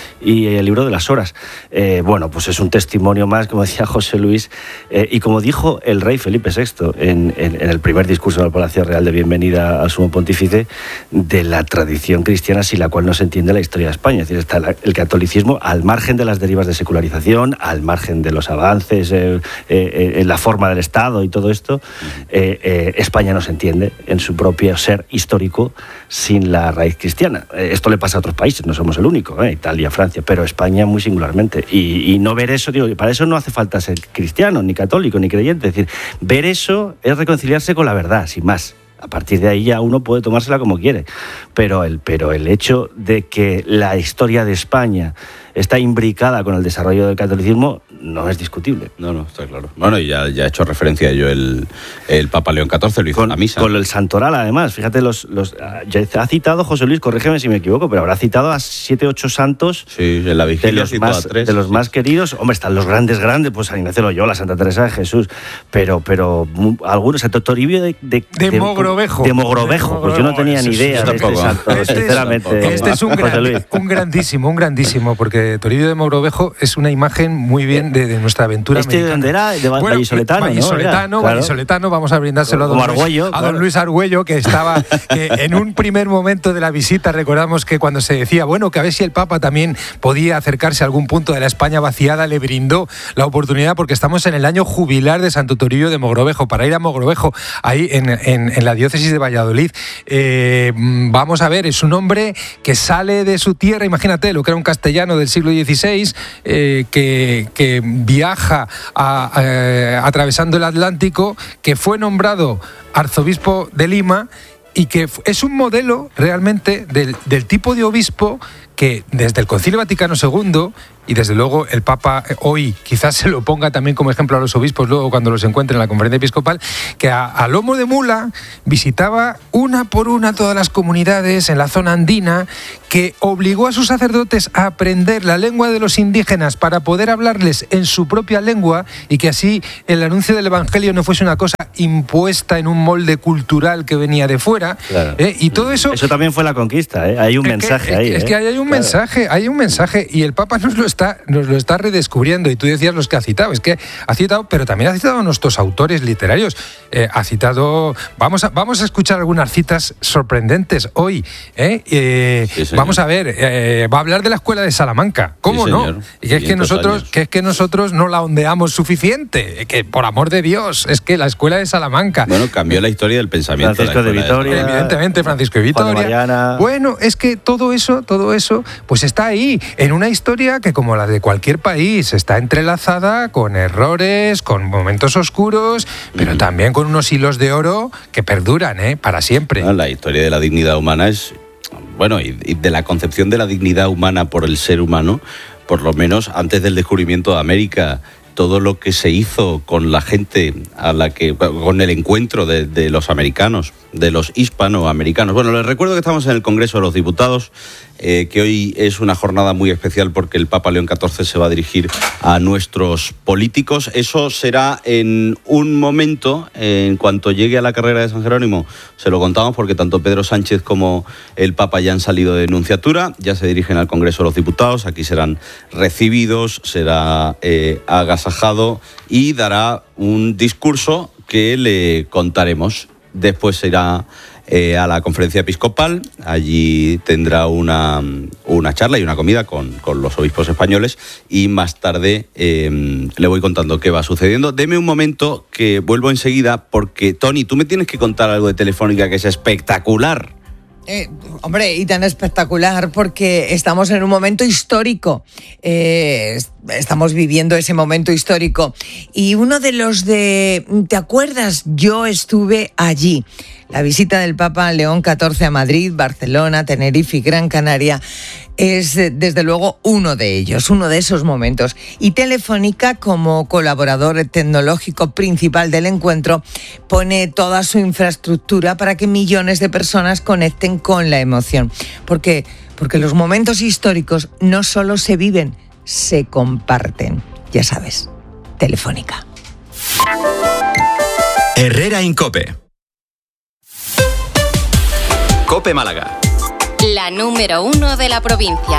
y el libro de las horas. Eh, bueno, pues es un testimonio más, como decía José Luis, eh, y como dijo el rey Felipe sexto en, en, en el primer discurso en el Palacio Real de bienvenida al Sumo Pontífice, de la tradición cristiana sin la cual no se entiende la historia de España. Es decir, está el catolicismo al margen de las derivas de secularización, al margen de los avances eh, eh, en la forma del Estado y todo esto. Eh, eh, España no se entiende en su propio ser histórico sin la raíz cristiana. Eh, esto le pasa a otros países, no somos el único, eh, Italia, Francia, pero España muy singularmente. Y, y no ver eso, digo, para eso no hace falta ser cristiano, ni católico, ni creyente. Es decir, ver eso es reconciliarse con la verdad, sin más. A partir de ahí ya uno puede tomársela como quiere. Pero el, pero el hecho de que la historia de España está imbricada con el desarrollo del catolicismo no es discutible. No, no, está claro. Bueno, y ya, ya ha hecho referencia a ello el, el Papa León catorce, lo hizo con, en la misa. Con el santoral, además. Fíjate, los, los ya ha citado, José Luis, corrígeme si me equivoco, pero habrá citado a siete, ocho santos sí, en la vigilia de los, más, a tres, de los sí. más queridos. Hombre, están los grandes, grandes, pues San Ignacio de Loyola, Santa Teresa de Jesús, pero, pero algunos, Santo Toribio de... De, de, de Mogrovejo. De Mogrovejo, de pues yo no tenía ni idea de este santo, este sinceramente. Es, este es un, gran, un grandísimo, un grandísimo, porque eh, Toribio de Mogrovejo es una imagen muy bien de, de nuestra aventura ¿Este americana. dónde era? De bueno, vallisoletano, ¿no? vallisoletano, Claro. vallisoletano, vamos a brindárselo a don, Como Argüello, Luis, a don claro. Luis Argüello, que estaba que en un primer momento de la visita, recordamos que cuando se decía, bueno, que a ver si el Papa también podía acercarse a algún punto de la España vaciada, le brindó la oportunidad, porque estamos en el año jubilar de Santo Toribio de Mogrovejo, para ir a Mogrovejo, ahí en, en, en la diócesis de Valladolid. Eh, vamos a ver, es un hombre que sale de su tierra, imagínate, lo que era un castellano del siglo dieciséis, eh, que, que viaja a, a, atravesando el Atlántico, que fue nombrado arzobispo de Lima y que es un modelo realmente del, del tipo de obispo que desde el Concilio Vaticano segundo, y desde luego el Papa hoy quizás se lo ponga también como ejemplo a los obispos luego cuando los encuentre en la conferencia episcopal, que a, a lomo de mula visitaba una por una todas las comunidades en la zona andina, que obligó a sus sacerdotes a aprender la lengua de los indígenas para poder hablarles en su propia lengua, y que así el anuncio del Evangelio no fuese una cosa impuesta en un molde cultural que venía de fuera. Claro. ¿eh? Y todo eso... Eso también fue la conquista, ¿eh? Hay un es mensaje que, ahí. Es ¿eh? que hay un Claro. mensaje, hay un mensaje, y el Papa nos lo está, nos lo está redescubriendo. Y tú decías los que ha citado, es que ha citado, pero también ha citado a nuestros autores literarios. Eh, ha citado, vamos a, vamos a escuchar algunas citas sorprendentes hoy. ¿eh? Eh, Sí, señor. vamos a ver, eh, va a hablar de la escuela de Salamanca. ¿Cómo Sí, no? señor. Y que es que quinientos nosotros, años. que es que nosotros no la ondeamos suficiente. Que por amor de Dios, es que la escuela de Salamanca. Bueno, cambió la historia del pensamiento. Francisco la de escuela Vitoria. Evidentemente, Francisco de Juan de Vitoria. Mariana. Bueno, es que todo eso, todo eso, pues está ahí, en una historia que, como la de cualquier país, está entrelazada con errores, con momentos oscuros, pero Mm. también con unos hilos de oro que perduran, ¿eh? Para siempre. No, la historia de la dignidad humana es, bueno, y, y de la concepción de la dignidad humana por el ser humano, por lo menos antes del descubrimiento de América, todo lo que se hizo con la gente a la que, con el encuentro de, de los americanos, de los hispanoamericanos. Bueno, les recuerdo que estamos en el Congreso de los Diputados, eh, que hoy es una jornada muy especial porque el Papa León catorce se va a dirigir a nuestros políticos. Eso será en un momento, en cuanto llegue a la carrera de San Jerónimo, se lo contamos porque tanto Pedro Sánchez como el Papa ya han salido de nunciatura, ya se dirigen al Congreso de los Diputados, aquí serán recibidos, será eh, agasajado y dará un discurso que le contaremos. Después se irá eh, a la conferencia episcopal, allí tendrá una, una charla y una comida con, con los obispos españoles, y más tarde eh, le voy contando qué va sucediendo. Deme un momento que vuelvo enseguida porque, Tony, tú me tienes que contar algo de Telefónica que es espectacular. Eh, hombre, y tan espectacular porque estamos en un momento histórico. Eh, estamos viviendo ese momento histórico. Y uno de los de... ¿Te acuerdas? Yo estuve allí. La visita del Papa León catorce a Madrid, Barcelona, Tenerife y Gran Canaria es desde luego uno de ellos, uno de esos momentos. Y Telefónica, como colaborador tecnológico principal del encuentro, pone toda su infraestructura para que millones de personas conecten con la emoción. ¿Por qué? Porque los momentos históricos no solo se viven, se comparten. Ya sabes, Telefónica. Herrera Incope. Cope Málaga. La número uno de la provincia.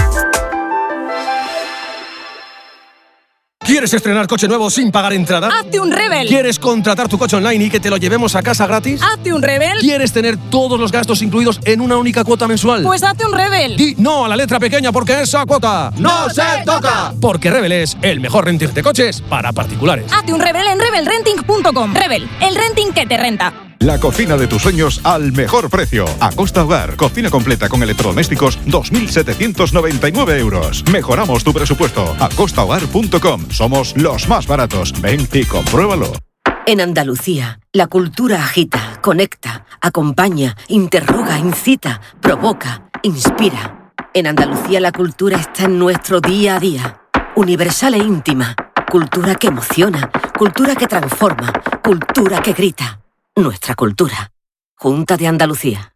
¿Quieres estrenar coche nuevo sin pagar entrada? ¡Hazte un Rebel! ¿Quieres contratar tu coche online y que te lo llevemos a casa gratis? ¡Hazte un Rebel! ¿Quieres tener todos los gastos incluidos en una única cuota mensual? Pues hazte un Rebel. Di no a la letra pequeña porque esa cuota ¡no se toca! Porque Rebel es el mejor renting de coches para particulares. Hazte un Rebel en rebel renting punto com. Rebel, el renting que te renta. La cocina de tus sueños al mejor precio. Acosta Hogar, cocina completa con electrodomésticos, dos mil setecientos noventa y nueve euros. Mejoramos tu presupuesto. acosta hogar punto com. Somos los más baratos. Ven y compruébalo. En Andalucía, la cultura agita, conecta, acompaña, interroga, incita, provoca, inspira. En Andalucía la cultura está en nuestro día a día. Universal e íntima. Cultura que emociona, cultura que transforma, cultura que grita. Nuestra cultura. Junta de Andalucía.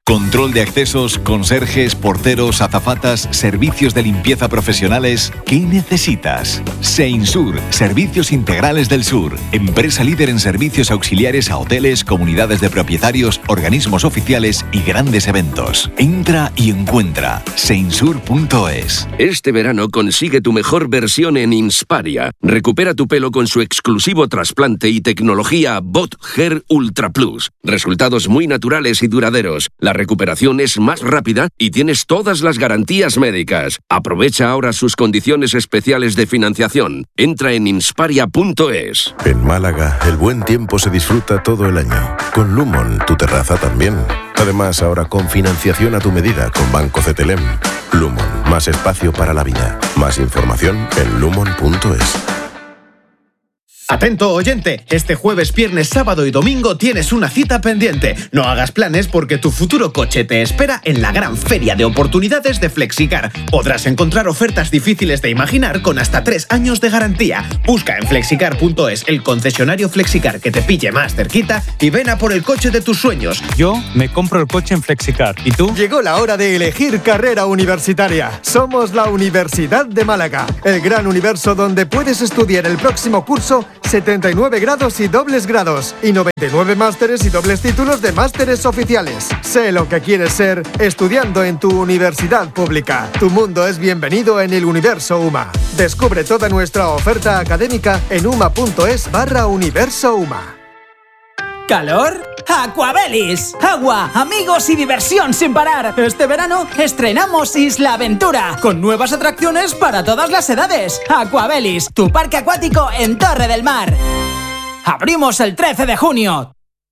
Control de accesos, conserjes, porteros, azafatas, servicios de limpieza profesionales. ¿Qué necesitas? Seinsur, Servicios Integrales del Sur. Empresa líder en servicios auxiliares a hoteles, comunidades de propietarios, organismos oficiales y grandes eventos. Entra y encuentra seinsur punto es. Este verano consigue tu mejor versión en Insparia. Recupera tu pelo con su exclusivo trasplante y tecnología Bot Hair Ultra Plus. Resultados muy naturales y duraderos. La recuperación es más rápida y tienes todas las garantías médicas. Aprovecha ahora sus condiciones especiales de financiación. Entra en insparia punto es. En Málaga, el buen tiempo se disfruta todo el año. Con Lumon, tu terraza también. Además, ahora con financiación a tu medida con Banco Cetelem. Lumon, más espacio para la vida. Más información en lumon punto es. Atento oyente, este jueves, viernes, sábado y domingo tienes una cita pendiente. No hagas planes porque tu futuro coche te espera en la gran feria de oportunidades de Flexicar. Podrás encontrar ofertas difíciles de imaginar con hasta tres años de garantía. Busca en flexicar punto es el concesionario Flexicar que te pille más cerquita y ven a por el coche de tus sueños. Yo me compro el coche en Flexicar. ¿Y tú? Llegó la hora de elegir carrera universitaria. Somos la Universidad de Málaga, el gran universo donde puedes estudiar el próximo curso setenta y nueve grados y dobles grados y noventa y nueve másteres y dobles títulos de másteres oficiales. Sé lo que quieres ser estudiando en tu universidad pública. Tu mundo es bienvenido en el universo U M A. Descubre toda nuestra oferta académica en uma.es barra universo UMA. ¿Calor? ¡Aquabelis! Agua, amigos y diversión sin parar. Este verano estrenamos Isla Aventura, con nuevas atracciones para todas las edades. Aquabelis, tu parque acuático en Torre del Mar. Abrimos el trece de junio.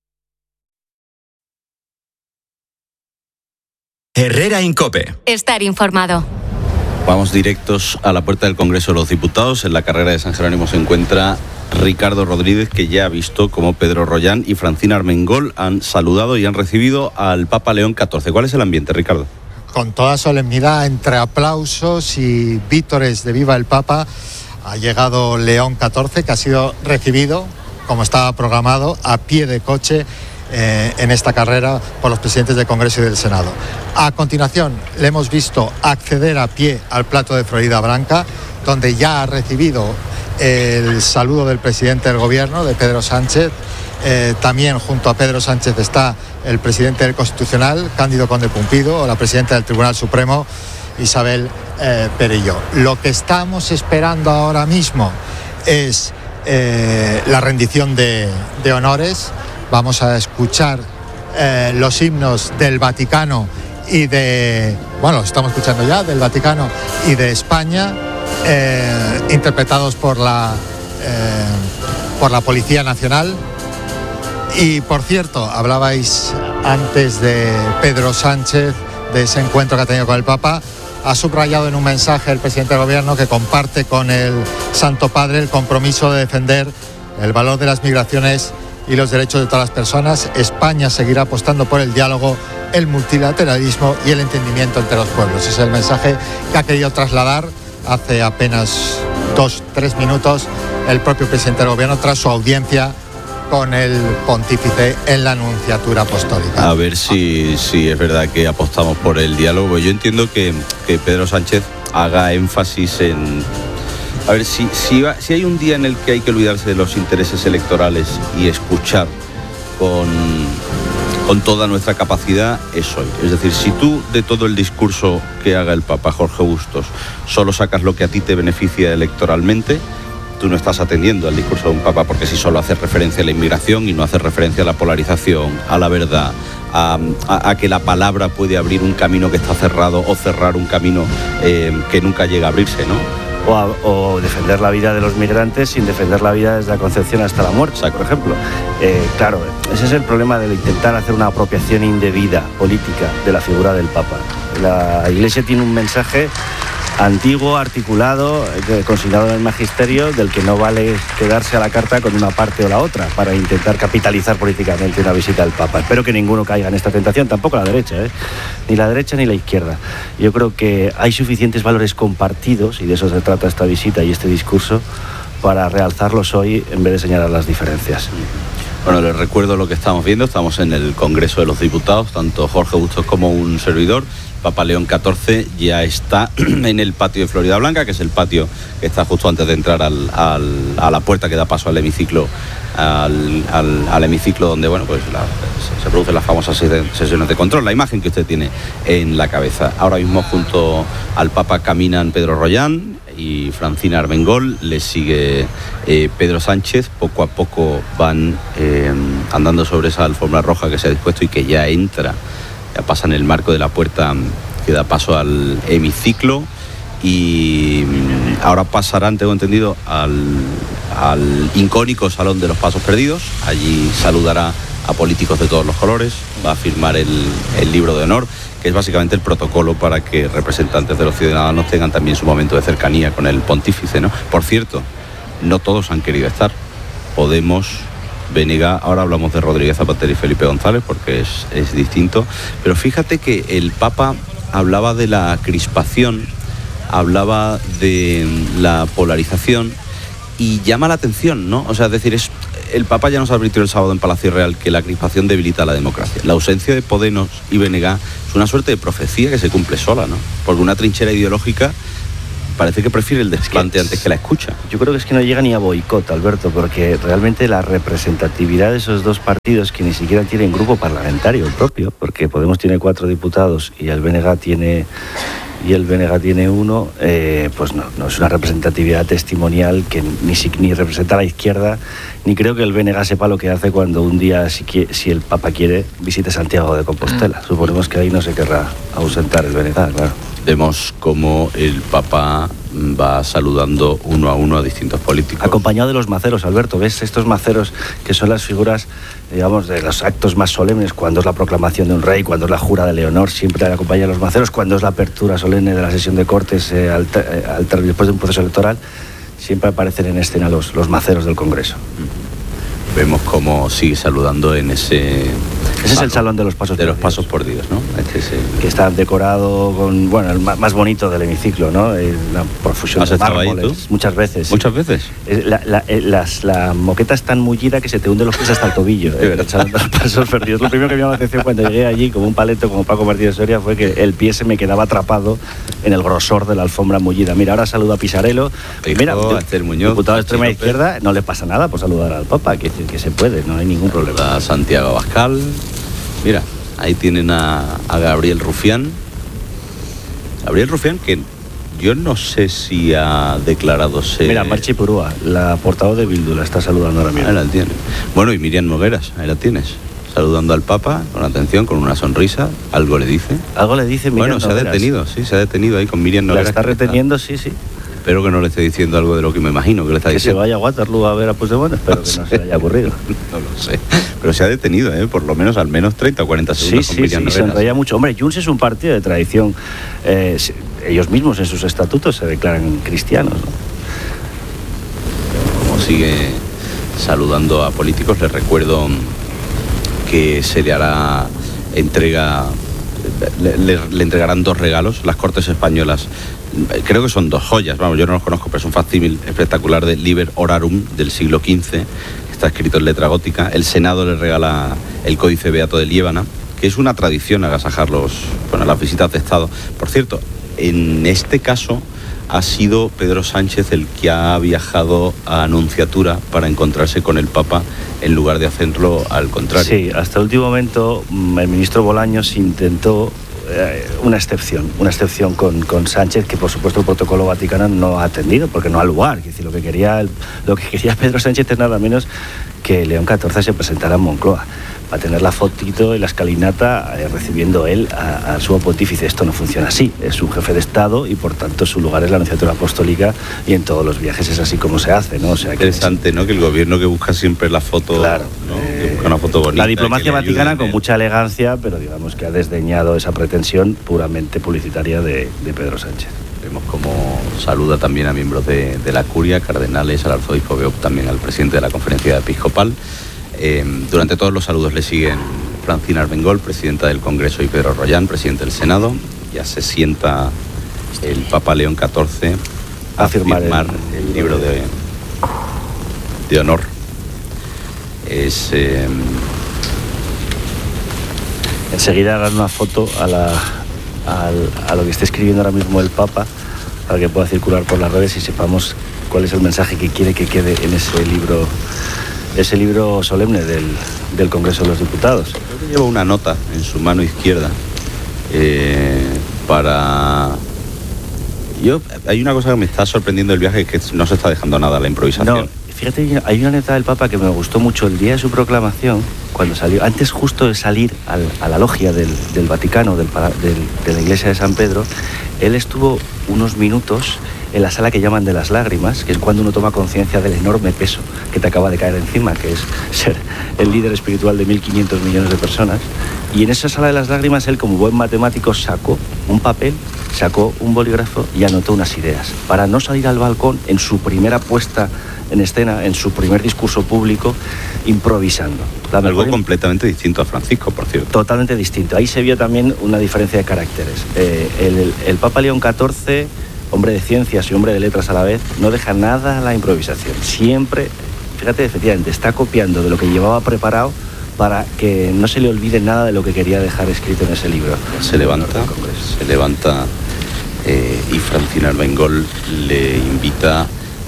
Herrera Incope. Estar informado. Vamos directos a la puerta del Congreso de los Diputados. En la carrera de San Jerónimo se encuentra Ricardo Rodríguez, que ya ha visto cómo Pedro Rollán y Francina Armengol han saludado y han recibido al Papa León catorce. ¿Cuál es el ambiente, Ricardo? Con toda solemnidad, entre aplausos y vítores de Viva el Papa, ha llegado León catorce, que ha sido recibido, como estaba programado, a pie de coche eh, en esta carrera por los presidentes del Congreso y del Senado. A continuación, le hemos visto acceder a pie al plato de Florida Blanca, donde ya ha recibido el saludo del presidente del gobierno, de Pedro Sánchez. Eh, también junto a Pedro Sánchez está el presidente del Constitucional, Cándido Conde Pumpido, o la presidenta del Tribunal Supremo, Isabel eh, Perelló. Lo que estamos esperando ahora mismo es eh, la rendición de, de honores. Vamos a escuchar eh, los himnos del Vaticano y de... Bueno, los estamos escuchando ya, del Vaticano y de España, Eh, interpretados por la eh, por la Policía Nacional. Y por cierto, hablabais antes de Pedro Sánchez, de ese encuentro que ha tenido con el Papa. Ha subrayado en un mensaje el presidente del gobierno que comparte con el Santo Padre el compromiso de defender el valor de las migraciones y los derechos de todas las personas. España seguirá apostando por el diálogo, el multilateralismo y el entendimiento entre los pueblos. Ese es el mensaje que ha querido trasladar hace apenas dos, tres minutos el propio presidente del gobierno tras su audiencia con el pontífice en la Nunciatura Apostólica. A ver si, si es verdad que apostamos por el diálogo. Yo entiendo que, que Pedro Sánchez haga énfasis en... A ver, si, si, va, si hay un día en el que hay que olvidarse de los intereses electorales y escuchar con... con toda nuestra capacidad, es hoy. Es decir, si tú de todo el discurso que haga el Papa Jorge Bustos solo sacas lo que a ti te beneficia electoralmente, tú no estás atendiendo al discurso de un Papa, porque si solo haces referencia a la inmigración y no haces referencia a la polarización, a la verdad, a, a, a que la palabra puede abrir un camino que está cerrado o cerrar un camino eh, que nunca llega a abrirse, ¿no? O, a, o defender la vida de los migrantes sin defender la vida desde la concepción hasta la muerte, Exacto. por ejemplo. Eh, claro, ese es el problema de intentar hacer una apropiación indebida política de la figura del Papa. La Iglesia tiene un mensaje antiguo, articulado, consignado en el magisterio, del que no vale quedarse a la carta con una parte o la otra para intentar capitalizar políticamente una visita del Papa. Espero que ninguno caiga en esta tentación, tampoco la derecha, ¿eh? ni la derecha ni la izquierda. Yo creo que hay suficientes valores compartidos, y de eso se trata esta visita y este discurso, para realzarlos hoy en vez de señalar las diferencias. Bueno, les recuerdo lo que estamos viendo. Estamos en el Congreso de los Diputados, tanto Jorge Bustos como un servidor. Papa León catorce ya está en el patio de Florida Blanca, que es el patio que está justo antes de entrar al, al, a la puerta que da paso al hemiciclo, al, al, al hemiciclo donde bueno, pues la, se producen las famosas sesiones de control. La imagen que usted tiene en la cabeza. Ahora mismo junto al Papa caminan Pedro Rollán y Francina Armengol, le sigue eh, Pedro Sánchez. Poco a poco van eh, andando sobre esa alfombra roja que se ha dispuesto y que ya entra. Ya pasan el marco de la puerta que da paso al hemiciclo y ahora pasarán, tengo entendido, al, al icónico Salón de los Pasos Perdidos. Allí saludará a políticos de todos los colores, va a firmar el, el libro de honor, que es básicamente el protocolo para que representantes de los ciudadanos tengan también su momento de cercanía con el pontífice, ¿no? Por cierto, no todos han querido estar. Podemos... B N G, ahora hablamos de Rodríguez Zapatero y Felipe González porque es, es distinto, pero fíjate que el Papa hablaba de la crispación, hablaba de la polarización y llama la atención, ¿no? O sea, es decir, es, el Papa ya nos advirtió el sábado en Palacio Real que la crispación debilita la democracia. La ausencia de Podemos y B N G es una suerte de profecía que se cumple sola, ¿no? Porque una trinchera ideológica parece que prefiere el desplante es que, antes que la escucha. Yo creo que es que no llega ni a boicot, Alberto, porque realmente la representatividad de esos dos partidos, que ni siquiera tienen grupo parlamentario propio, porque Podemos tiene cuatro diputados y el B N G tiene y el B N G tiene uno, eh, pues no, no es una representatividad testimonial que ni, ni representa a la izquierda, ni creo que el B N G sepa lo que hace cuando un día, si, si el Papa quiere, visite Santiago de Compostela. Suponemos que ahí no se querrá ausentar el B N G, claro. Vemos cómo el Papa va saludando uno a uno a distintos políticos. Acompañado de los maceros, Alberto. ¿Ves estos maceros que son las figuras, digamos, de los actos más solemnes? Cuando es la proclamación de un rey, cuando es la jura de Leonor, siempre acompañan los maceros. Cuando es la apertura solemne de la sesión de Cortes eh, al, eh, al, después de un proceso electoral, siempre aparecen en escena los, los maceros del Congreso. Vemos cómo sigue saludando en ese... Ese es el salón de los pasos de los pasos perdidos, ¿no? Este es el... Que está decorado con, bueno, el más bonito del hemiciclo, ¿no? La profusión de mármoles. Muchas veces. ¿Muchas sí. veces? La, la, las, la moqueta es tan mullida que se te hunde los pies hasta el tobillo. ¿eh? El salón de los pasos perdidos. Lo primero que me llamó la atención cuando llegué allí, como un paleto, como Paco Martínez Soria, fue que el pie se me quedaba atrapado en el grosor de la alfombra mullida. Mira, ahora saludo a Pisarello. Y mira, Esther Muñoz, diputado de extrema izquierda, no le pasa nada por saludar al Papa, que, que se puede, no hay ningún problema. A Santiago Abascal. Mira, ahí tienen a, a Gabriel Rufián. Gabriel Rufián, que yo no sé si ha declarado ser... Mira, Marchi Purúa, la portavoz de Bildu, la está saludando ahora mismo. Ahí la tiene. Bueno, y Miriam Nogueras, ahí la tienes. Saludando al Papa, con atención, con una sonrisa. Algo le dice. Algo le dice Miriam Bueno, se Nogueras. ha detenido, sí, se ha detenido ahí con Miriam Nogueras. La está reteniendo, sí, sí. Espero que no le esté diciendo algo de lo que me imagino que le está que diciendo. Que se vaya a Waterloo a ver a Puigdemont, espero que no se le haya ocurrido. No lo sé. Pero se ha detenido, ¿eh? Por lo menos al menos treinta o cuarenta segundos sí, con Miriam sí, Nogueras. Sí, sonreía mucho. Hombre, Junts es un partido de tradición. Eh, ellos mismos en sus estatutos se declaran cristianos, ¿no? Como sigue saludando a políticos, les recuerdo que se le hará entrega, le, le, le entregarán dos regalos. Las Cortes Españolas, creo que son dos joyas, vamos, yo no los conozco, pero es un facsímil espectacular de Liber Orarum del siglo quince, está escrito en letra gótica. El Senado le regala el Códice Beato de Liébana, que es una tradición agasajar los, bueno, las visitas de Estado. Por cierto, en este caso ha sido Pedro Sánchez el que ha viajado a Anunciatura para encontrarse con el Papa en lugar de hacerlo al contrario. Sí, hasta el último momento el ministro Bolaños intentó eh, una excepción, una excepción con, con Sánchez, que por supuesto el protocolo vaticano no ha atendido porque no ha lugar. Es decir, lo que quería, lo que quería Pedro Sánchez es nada menos que León catorce se presentara en Moncloa, a tener la fotito y la escalinata eh, recibiendo él a, a su pontífice. Esto no funciona así, es un jefe de Estado y por tanto su lugar es la Anunciatura Apostólica y en todos los viajes es así como se hace, ¿no? O sea, interesante, que, ¿no? Que el gobierno que busca siempre la foto, claro, ¿no? eh, que busca una foto bonita. La diplomacia vaticana con mucha elegancia, pero digamos que ha desdeñado esa pretensión puramente publicitaria de, de Pedro Sánchez. Vemos cómo saluda también a miembros de, de la curia, cardenales, al arzobispo Beop, también al presidente de la Conferencia Episcopal. Eh, durante todos los saludos le siguen Francina Armengol, presidenta del Congreso, y Pedro Rollán, presidente del Senado. Ya se sienta el Papa León catorce a, a firmar, firmar el, el libro de, de honor. es... Eh... Enseguida harán una foto a, la, a, a lo que está escribiendo ahora mismo el Papa, para que pueda circular por las redes y sepamos cuál es el mensaje que quiere que quede en ese libro, ese libro solemne del, del Congreso de los Diputados. Creo que lleva una nota en su mano izquierda eh, para... Yo, hay una cosa que me está sorprendiendo del viaje, que no se está dejando nada a la improvisación. No, fíjate, hay una nota del Papa que me gustó mucho el día de su proclamación, cuando salió, antes justo de salir al, a la logia del, del Vaticano, del, del, de la iglesia de San Pedro, él estuvo unos minutos en la sala que llaman de las lágrimas, que es cuando uno toma conciencia del enorme peso que te acaba de caer encima, que es ser el líder espiritual de mil quinientos millones de personas. Y en esa sala de las lágrimas, él, como buen matemático, sacó un papel, sacó un bolígrafo y anotó unas ideas, para no salir al balcón en su primera puesta en escena, en su primer discurso público, improvisando. La Algo completamente distinto a Francisco, por cierto. Totalmente distinto. Ahí se vio también una diferencia de caracteres. Eh, el, el, el Papa León catorce, hombre de ciencias y hombre de letras a la vez, no deja nada a la improvisación. Siempre, fíjate, efectivamente, está copiando de lo que llevaba preparado para que no se le olvide nada de lo que quería dejar escrito en ese libro. Se levanta, se levanta eh, y Francina Armengol le invita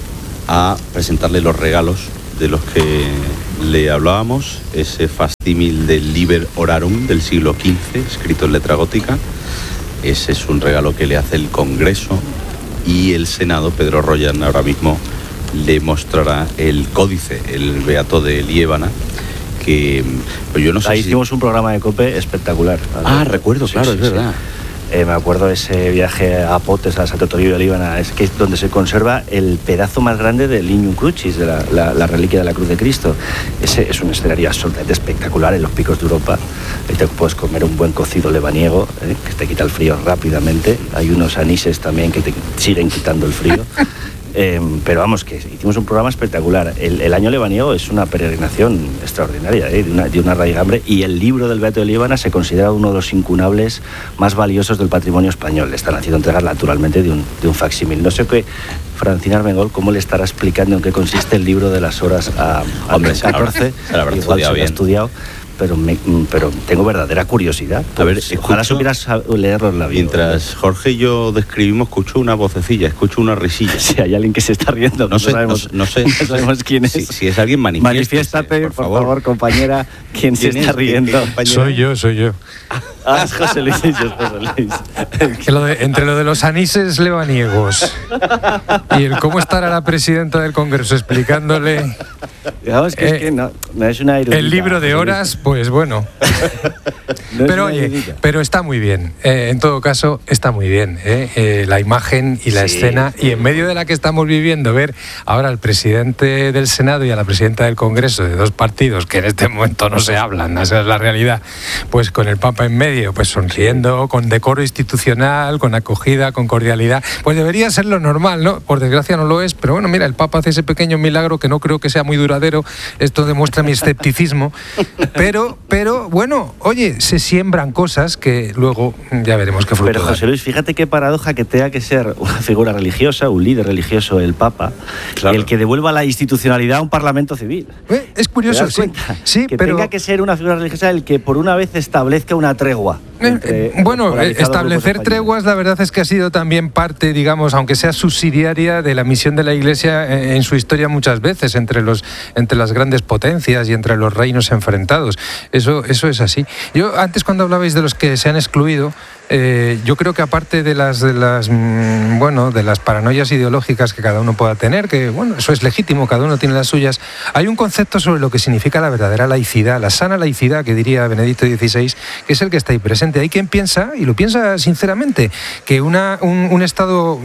a presentarle los regalos de los que le hablábamos, ese facímil del Liber Orarum del siglo quince, escrito en letra gótica. Ese es un regalo que le hace el Congreso, y el Senado, Pedro Royan, ahora mismo le mostrará el códice, el Beato de Liébana, que pues yo no sé Ahí si... hicimos un programa de COPE espectacular. Ah, recuerdo, claro, sí, es sí, verdad. Sí. Eh, me acuerdo de ese viaje a Potes, a Santo Toribio de Líbana, es que es donde se conserva el pedazo más grande del Lignum Crucis, de la, la, la reliquia de la Cruz de Cristo. Ese es un escenario absolutamente espectacular en los picos de Europa. Ahí te puedes comer un buen cocido lebaniego, eh, que te quita el frío rápidamente. Hay unos anises también que te siguen quitando el frío. Eh, pero vamos, que hicimos un programa espectacular. El, el año lebaniego es una peregrinación extraordinaria, ¿eh? de, una, de una raigambre, y el libro del Beato de Liébana se considera uno de los incunables más valiosos del patrimonio español. Le están haciendo entregar naturalmente de un, de un facsímil. No sé qué, Francina Armengol, cómo le estará explicando en qué consiste el libro de las horas a, a Hombre, catorce. Se lo habrá estudiado bien. estudiado. Pero, me, pero tengo verdadera curiosidad. A ver, pues, ojalá supieras leerlo en la vida. Mientras Jorge y yo describimos, escucho una vocecilla, escucho una risilla. Si hay alguien que se está riendo, no, sé, sabemos, no, no sé, no sabemos quién es. Si, si es alguien, manifiéstate. Manifiéstate, por, por favor. favor, compañera, quién se está riendo. Soy yo, soy yo. Ah, es José Luis, es José Luis. Que lo de, entre lo de los anises lebaniegos y el cómo estará la presidenta del Congreso explicándole Digamos que, eh, es que no, no es una erudita, el libro de horas, pues bueno. No pero oye, erudita. Pero está muy bien. Eh, en todo caso, está muy bien. ¿eh? Eh, la imagen y la sí, escena, sí. Y en medio de la que estamos viviendo, ver ahora al presidente del Senado y a la presidenta del Congreso, de dos partidos que en este momento no se hablan, esa es la realidad, pues con el Papa en medio, pues sonriendo, con decoro institucional, con acogida, con cordialidad, pues debería ser lo normal, ¿no? Por desgracia no lo es, pero bueno, mira, el Papa hace ese pequeño milagro que no creo que sea muy duradero. Esto demuestra mi escepticismo, pero, pero bueno, oye, se siembran cosas que luego ya veremos qué fruto Pero José Luis, fíjate qué paradoja que tenga que ser una figura religiosa, un líder religioso, el Papa, claro, el que devuelva la institucionalidad a un parlamento civil. ¿Eh? Es curioso, sí, sí, que pero tenga que ser una figura religiosa el que por una vez establezca una tregua. Eh, bueno, establecer treguas, la verdad es que ha sido también parte, digamos, aunque sea subsidiaria, de la misión de la Iglesia en su historia muchas veces, entre los entre las grandes potencias y entre los reinos enfrentados. Eso, eso es así. Yo antes, cuando hablabais de los que se han excluido, Eh, yo creo que aparte de las de las mmm, bueno de las paranoias ideológicas que cada uno pueda tener, que bueno, eso es legítimo, cada uno tiene las suyas, hay un concepto sobre lo que significa la verdadera laicidad, la sana laicidad, que diría Benedicto dieciséis, que es el que está ahí presente. Hay quien piensa, y lo piensa sinceramente, que una, un, un Estado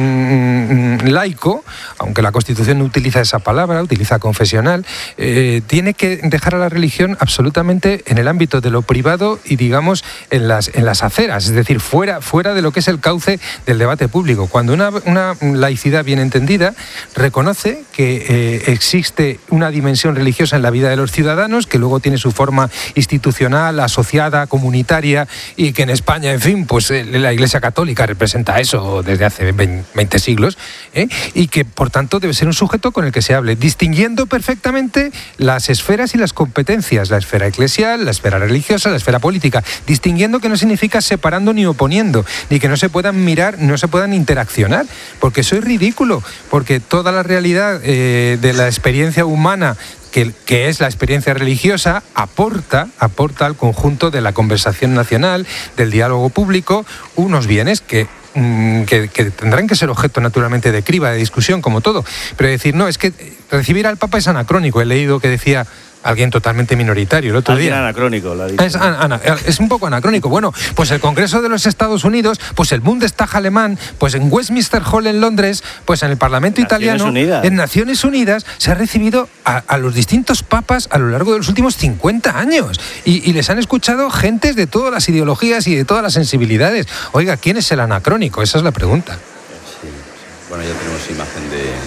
mmm, laico, aunque la Constitución no utiliza esa palabra, utiliza confesional, eh, tiene que dejar a la religión absolutamente en el ámbito de lo privado y, digamos, en las, en las aceras. Es decir, fuera, fuera de lo que es el cauce del debate público. Cuando una, una laicidad bien entendida reconoce que eh, existe una dimensión religiosa en la vida de los ciudadanos, que luego tiene su forma institucional, asociada, comunitaria, y que en España, en fin, pues eh, la Iglesia Católica representa eso desde hace veinte siglos, ¿eh? Y que por tanto debe ser un sujeto con el que se hable, distinguiendo perfectamente las esferas y las competencias, la esfera eclesial, la esfera religiosa, la esfera política, distinguiendo que no significa separando ni oponiendo, ni que no se puedan mirar, no se puedan interaccionar, porque eso es ridículo, porque toda la realidad eh, de la experiencia humana, que, que es la experiencia religiosa, aporta, aporta al conjunto de la conversación nacional, del diálogo público, unos bienes que Que, que tendrán que ser objeto naturalmente de criba, de discusión, como todo. Pero decir, no, es que recibir al Papa es anacrónico. He leído que decía alguien totalmente minoritario el otro alguien día. anacrónico, lo ha dicho. Es, ana, es un poco anacrónico. Bueno, pues el Congreso de los Estados Unidos, pues el Bundestag alemán, pues en Westminster Hall en Londres, pues en el Parlamento Naciones italiano, Unidas. en Naciones Unidas, se ha recibido a, a los distintos papas a lo largo de los últimos cincuenta años. Y, y les han escuchado gentes de todas las ideologías y de todas las sensibilidades. Oiga, ¿quién es el anacrónico? Esa es la pregunta. Sí, sí. Bueno, ya tenemos imagen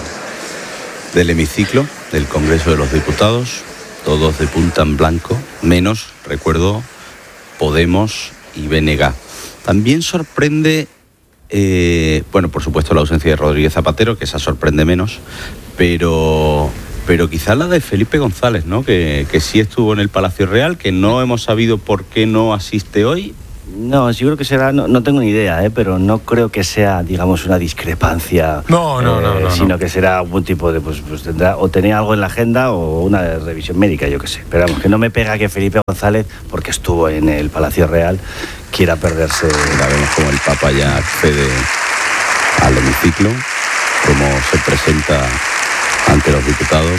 de, del hemiciclo del Congreso de los Diputados. Todos de punta en blanco, menos, recuerdo, Podemos y B N G. También sorprende, eh, bueno, por supuesto la ausencia de Rodríguez Zapatero, que esa sorprende menos, pero, pero quizás la de Felipe González, ¿no? Que, que sí estuvo en el Palacio Real, que no hemos sabido por qué no asiste hoy. No, yo creo que será, no, no tengo ni idea, ¿eh? Pero no creo que sea, digamos, una discrepancia. No, no, eh, no, no. Sino no. que será algún tipo de, pues, pues tendrá, o tenía algo en la agenda o una revisión médica, yo qué sé. Pero vamos, que no me pega que Felipe González, porque estuvo en el Palacio Real, quiera perderse. La vemos como el Papa ya accede al hemiciclo, cómo se presenta ante los diputados,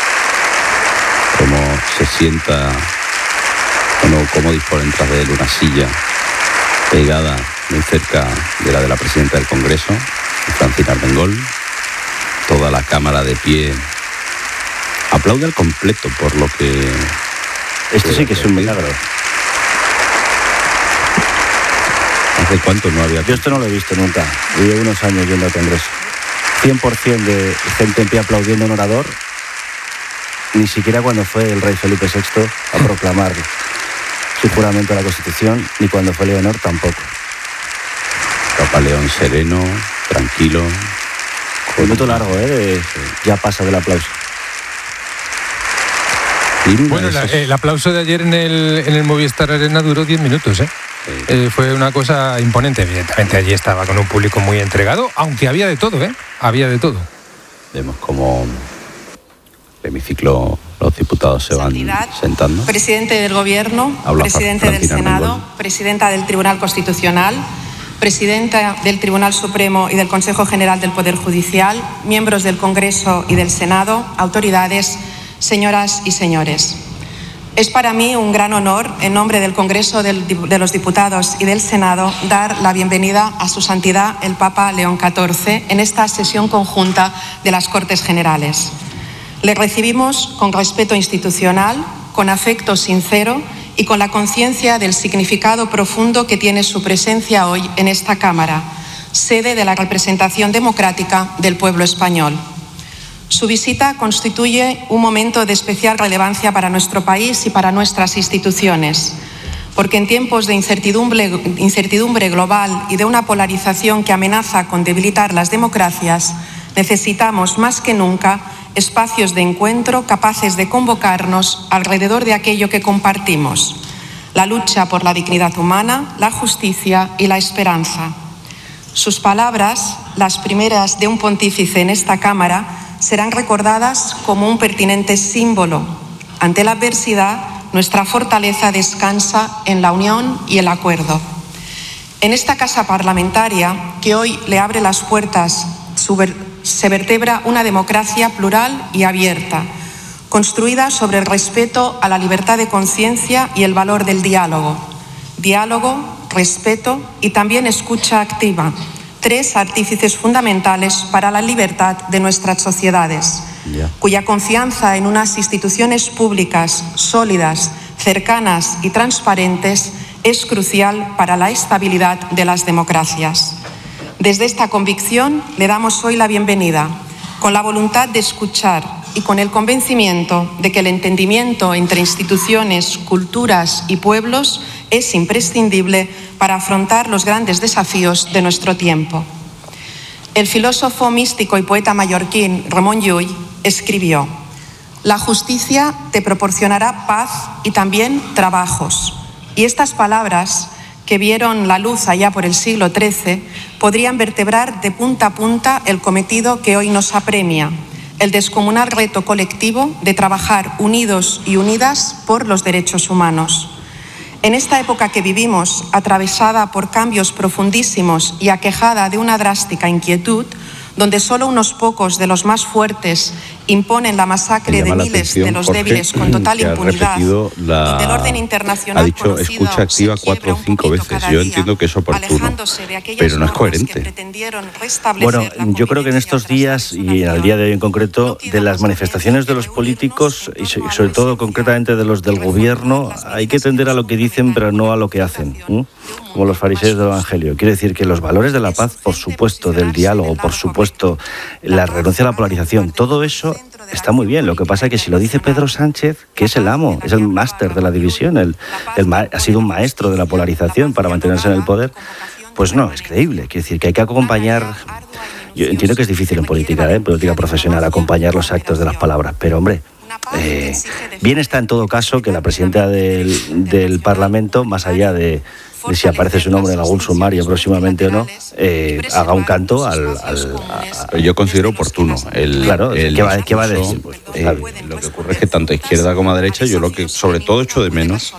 cómo se sienta, bueno, cómo dispone tras de él una silla pegada muy cerca de la de la presidenta del Congreso, Francina Armengol. Toda la Cámara de pie aplaude al completo por lo que... Esto sí que es un milagro. ¿Hace cuánto no había...? Yo esto no lo he visto nunca. Llevo unos años yendo al Congreso. cien por ciento de gente en pie aplaudiendo a un orador, ni siquiera cuando fue el rey Felipe sexto a proclamar su juramento a la Constitución, ni cuando fue Leonor tampoco. Papa León sereno, tranquilo. Un minuto largo, ¿eh? De, ya pasa del aplauso. Bueno, la, el aplauso de ayer en el, en el Movistar Arena duró diez minutos, ¿eh? Sí. Eh, fue una cosa imponente. Evidentemente allí estaba con un público muy entregado, aunque había de todo, ¿eh? Había de todo. Vemos como el hemiciclo, los diputados se van sentando. Presidente del Gobierno, Habla presidente del Senado, Armengol. presidenta del Tribunal Constitucional, presidenta del Tribunal Supremo y del Consejo General del Poder Judicial, miembros del Congreso y del Senado, autoridades, señoras y señores. Es para mí un gran honor, en nombre del Congreso del, de los Diputados y del Senado, dar la bienvenida a Su Santidad el Papa León catorce en esta sesión conjunta de las Cortes Generales. Le recibimos con respeto institucional, con afecto sincero y con la conciencia del significado profundo que tiene su presencia hoy en esta Cámara, sede de la representación democrática del pueblo español. Su visita constituye un momento de especial relevancia para nuestro país y para nuestras instituciones, porque en tiempos de incertidumbre, incertidumbre global y de una polarización que amenaza con debilitar las democracias, necesitamos más que nunca espacios de encuentro capaces de convocarnos alrededor de aquello que compartimos: la lucha por la dignidad humana, la justicia y la esperanza. Sus palabras, las primeras de un pontífice en esta Cámara, serán recordadas como un pertinente símbolo. Ante la adversidad, nuestra fortaleza descansa en la unión y el acuerdo. En esta casa parlamentaria, que hoy le abre las puertas, se vertebra una democracia plural y abierta, construida sobre el respeto a la libertad de conciencia y el valor del diálogo. Diálogo, respeto y también escucha activa, tres artífices fundamentales para la libertad de nuestras sociedades, yeah. cuya confianza en unas instituciones públicas sólidas, cercanas y transparentes es crucial para la estabilidad de las democracias. Desde esta convicción le damos hoy la bienvenida, con la voluntad de escuchar, y con el convencimiento de que el entendimiento entre instituciones, culturas y pueblos es imprescindible para afrontar los grandes desafíos de nuestro tiempo. El filósofo místico y poeta mallorquín Ramon Llull escribió: «La justicia te proporcionará paz y también trabajos». Y estas palabras, que vieron la luz allá por el siglo trece, podrían vertebrar de punta a punta el cometido que hoy nos apremia, el descomunal reto colectivo de trabajar unidos y unidas por los derechos humanos. En esta época que vivimos, atravesada por cambios profundísimos y aquejada de una drástica inquietud, donde solo unos pocos de los más fuertes imponen la masacre de miles de los Jorge, débiles con total que ha impunidad, la, donde el orden internacional ha dicho escucha activa cuatro o cinco veces. Yo entiendo que es oportuno, pero no es coherente. Bueno, yo creo que en estos días, y al día de hoy en concreto, de las manifestaciones de los políticos y sobre todo concretamente de los del gobierno, hay que tender a lo que dicen pero no a lo que hacen, ¿eh? Como los fariseos del Evangelio. Quiere decir que los valores de la paz, por supuesto, del diálogo, por supuesto, la renuncia a la polarización, todo eso está muy bien. Lo que pasa es que si lo dice Pedro Sánchez, que es el amo, es el máster de la división, el, el ma- ha sido un maestro de la polarización para mantenerse en el poder, pues no, es creíble. Quiere decir que hay que acompañar. Yo entiendo que es difícil en política, ¿eh? en política profesional, acompañar los actos de las palabras, pero hombre, eh, bien está en todo caso que la presidenta del, del Parlamento, más allá de, de si aparece su nombre en algún sumario próximamente o no, eh, haga un canto al... al a... Yo considero oportuno. El, claro, el ¿qué, va, ¿qué va a decir? Pues, eh, lo que ocurre es que tanto a izquierda como a derecha, yo lo que sobre todo echo de menos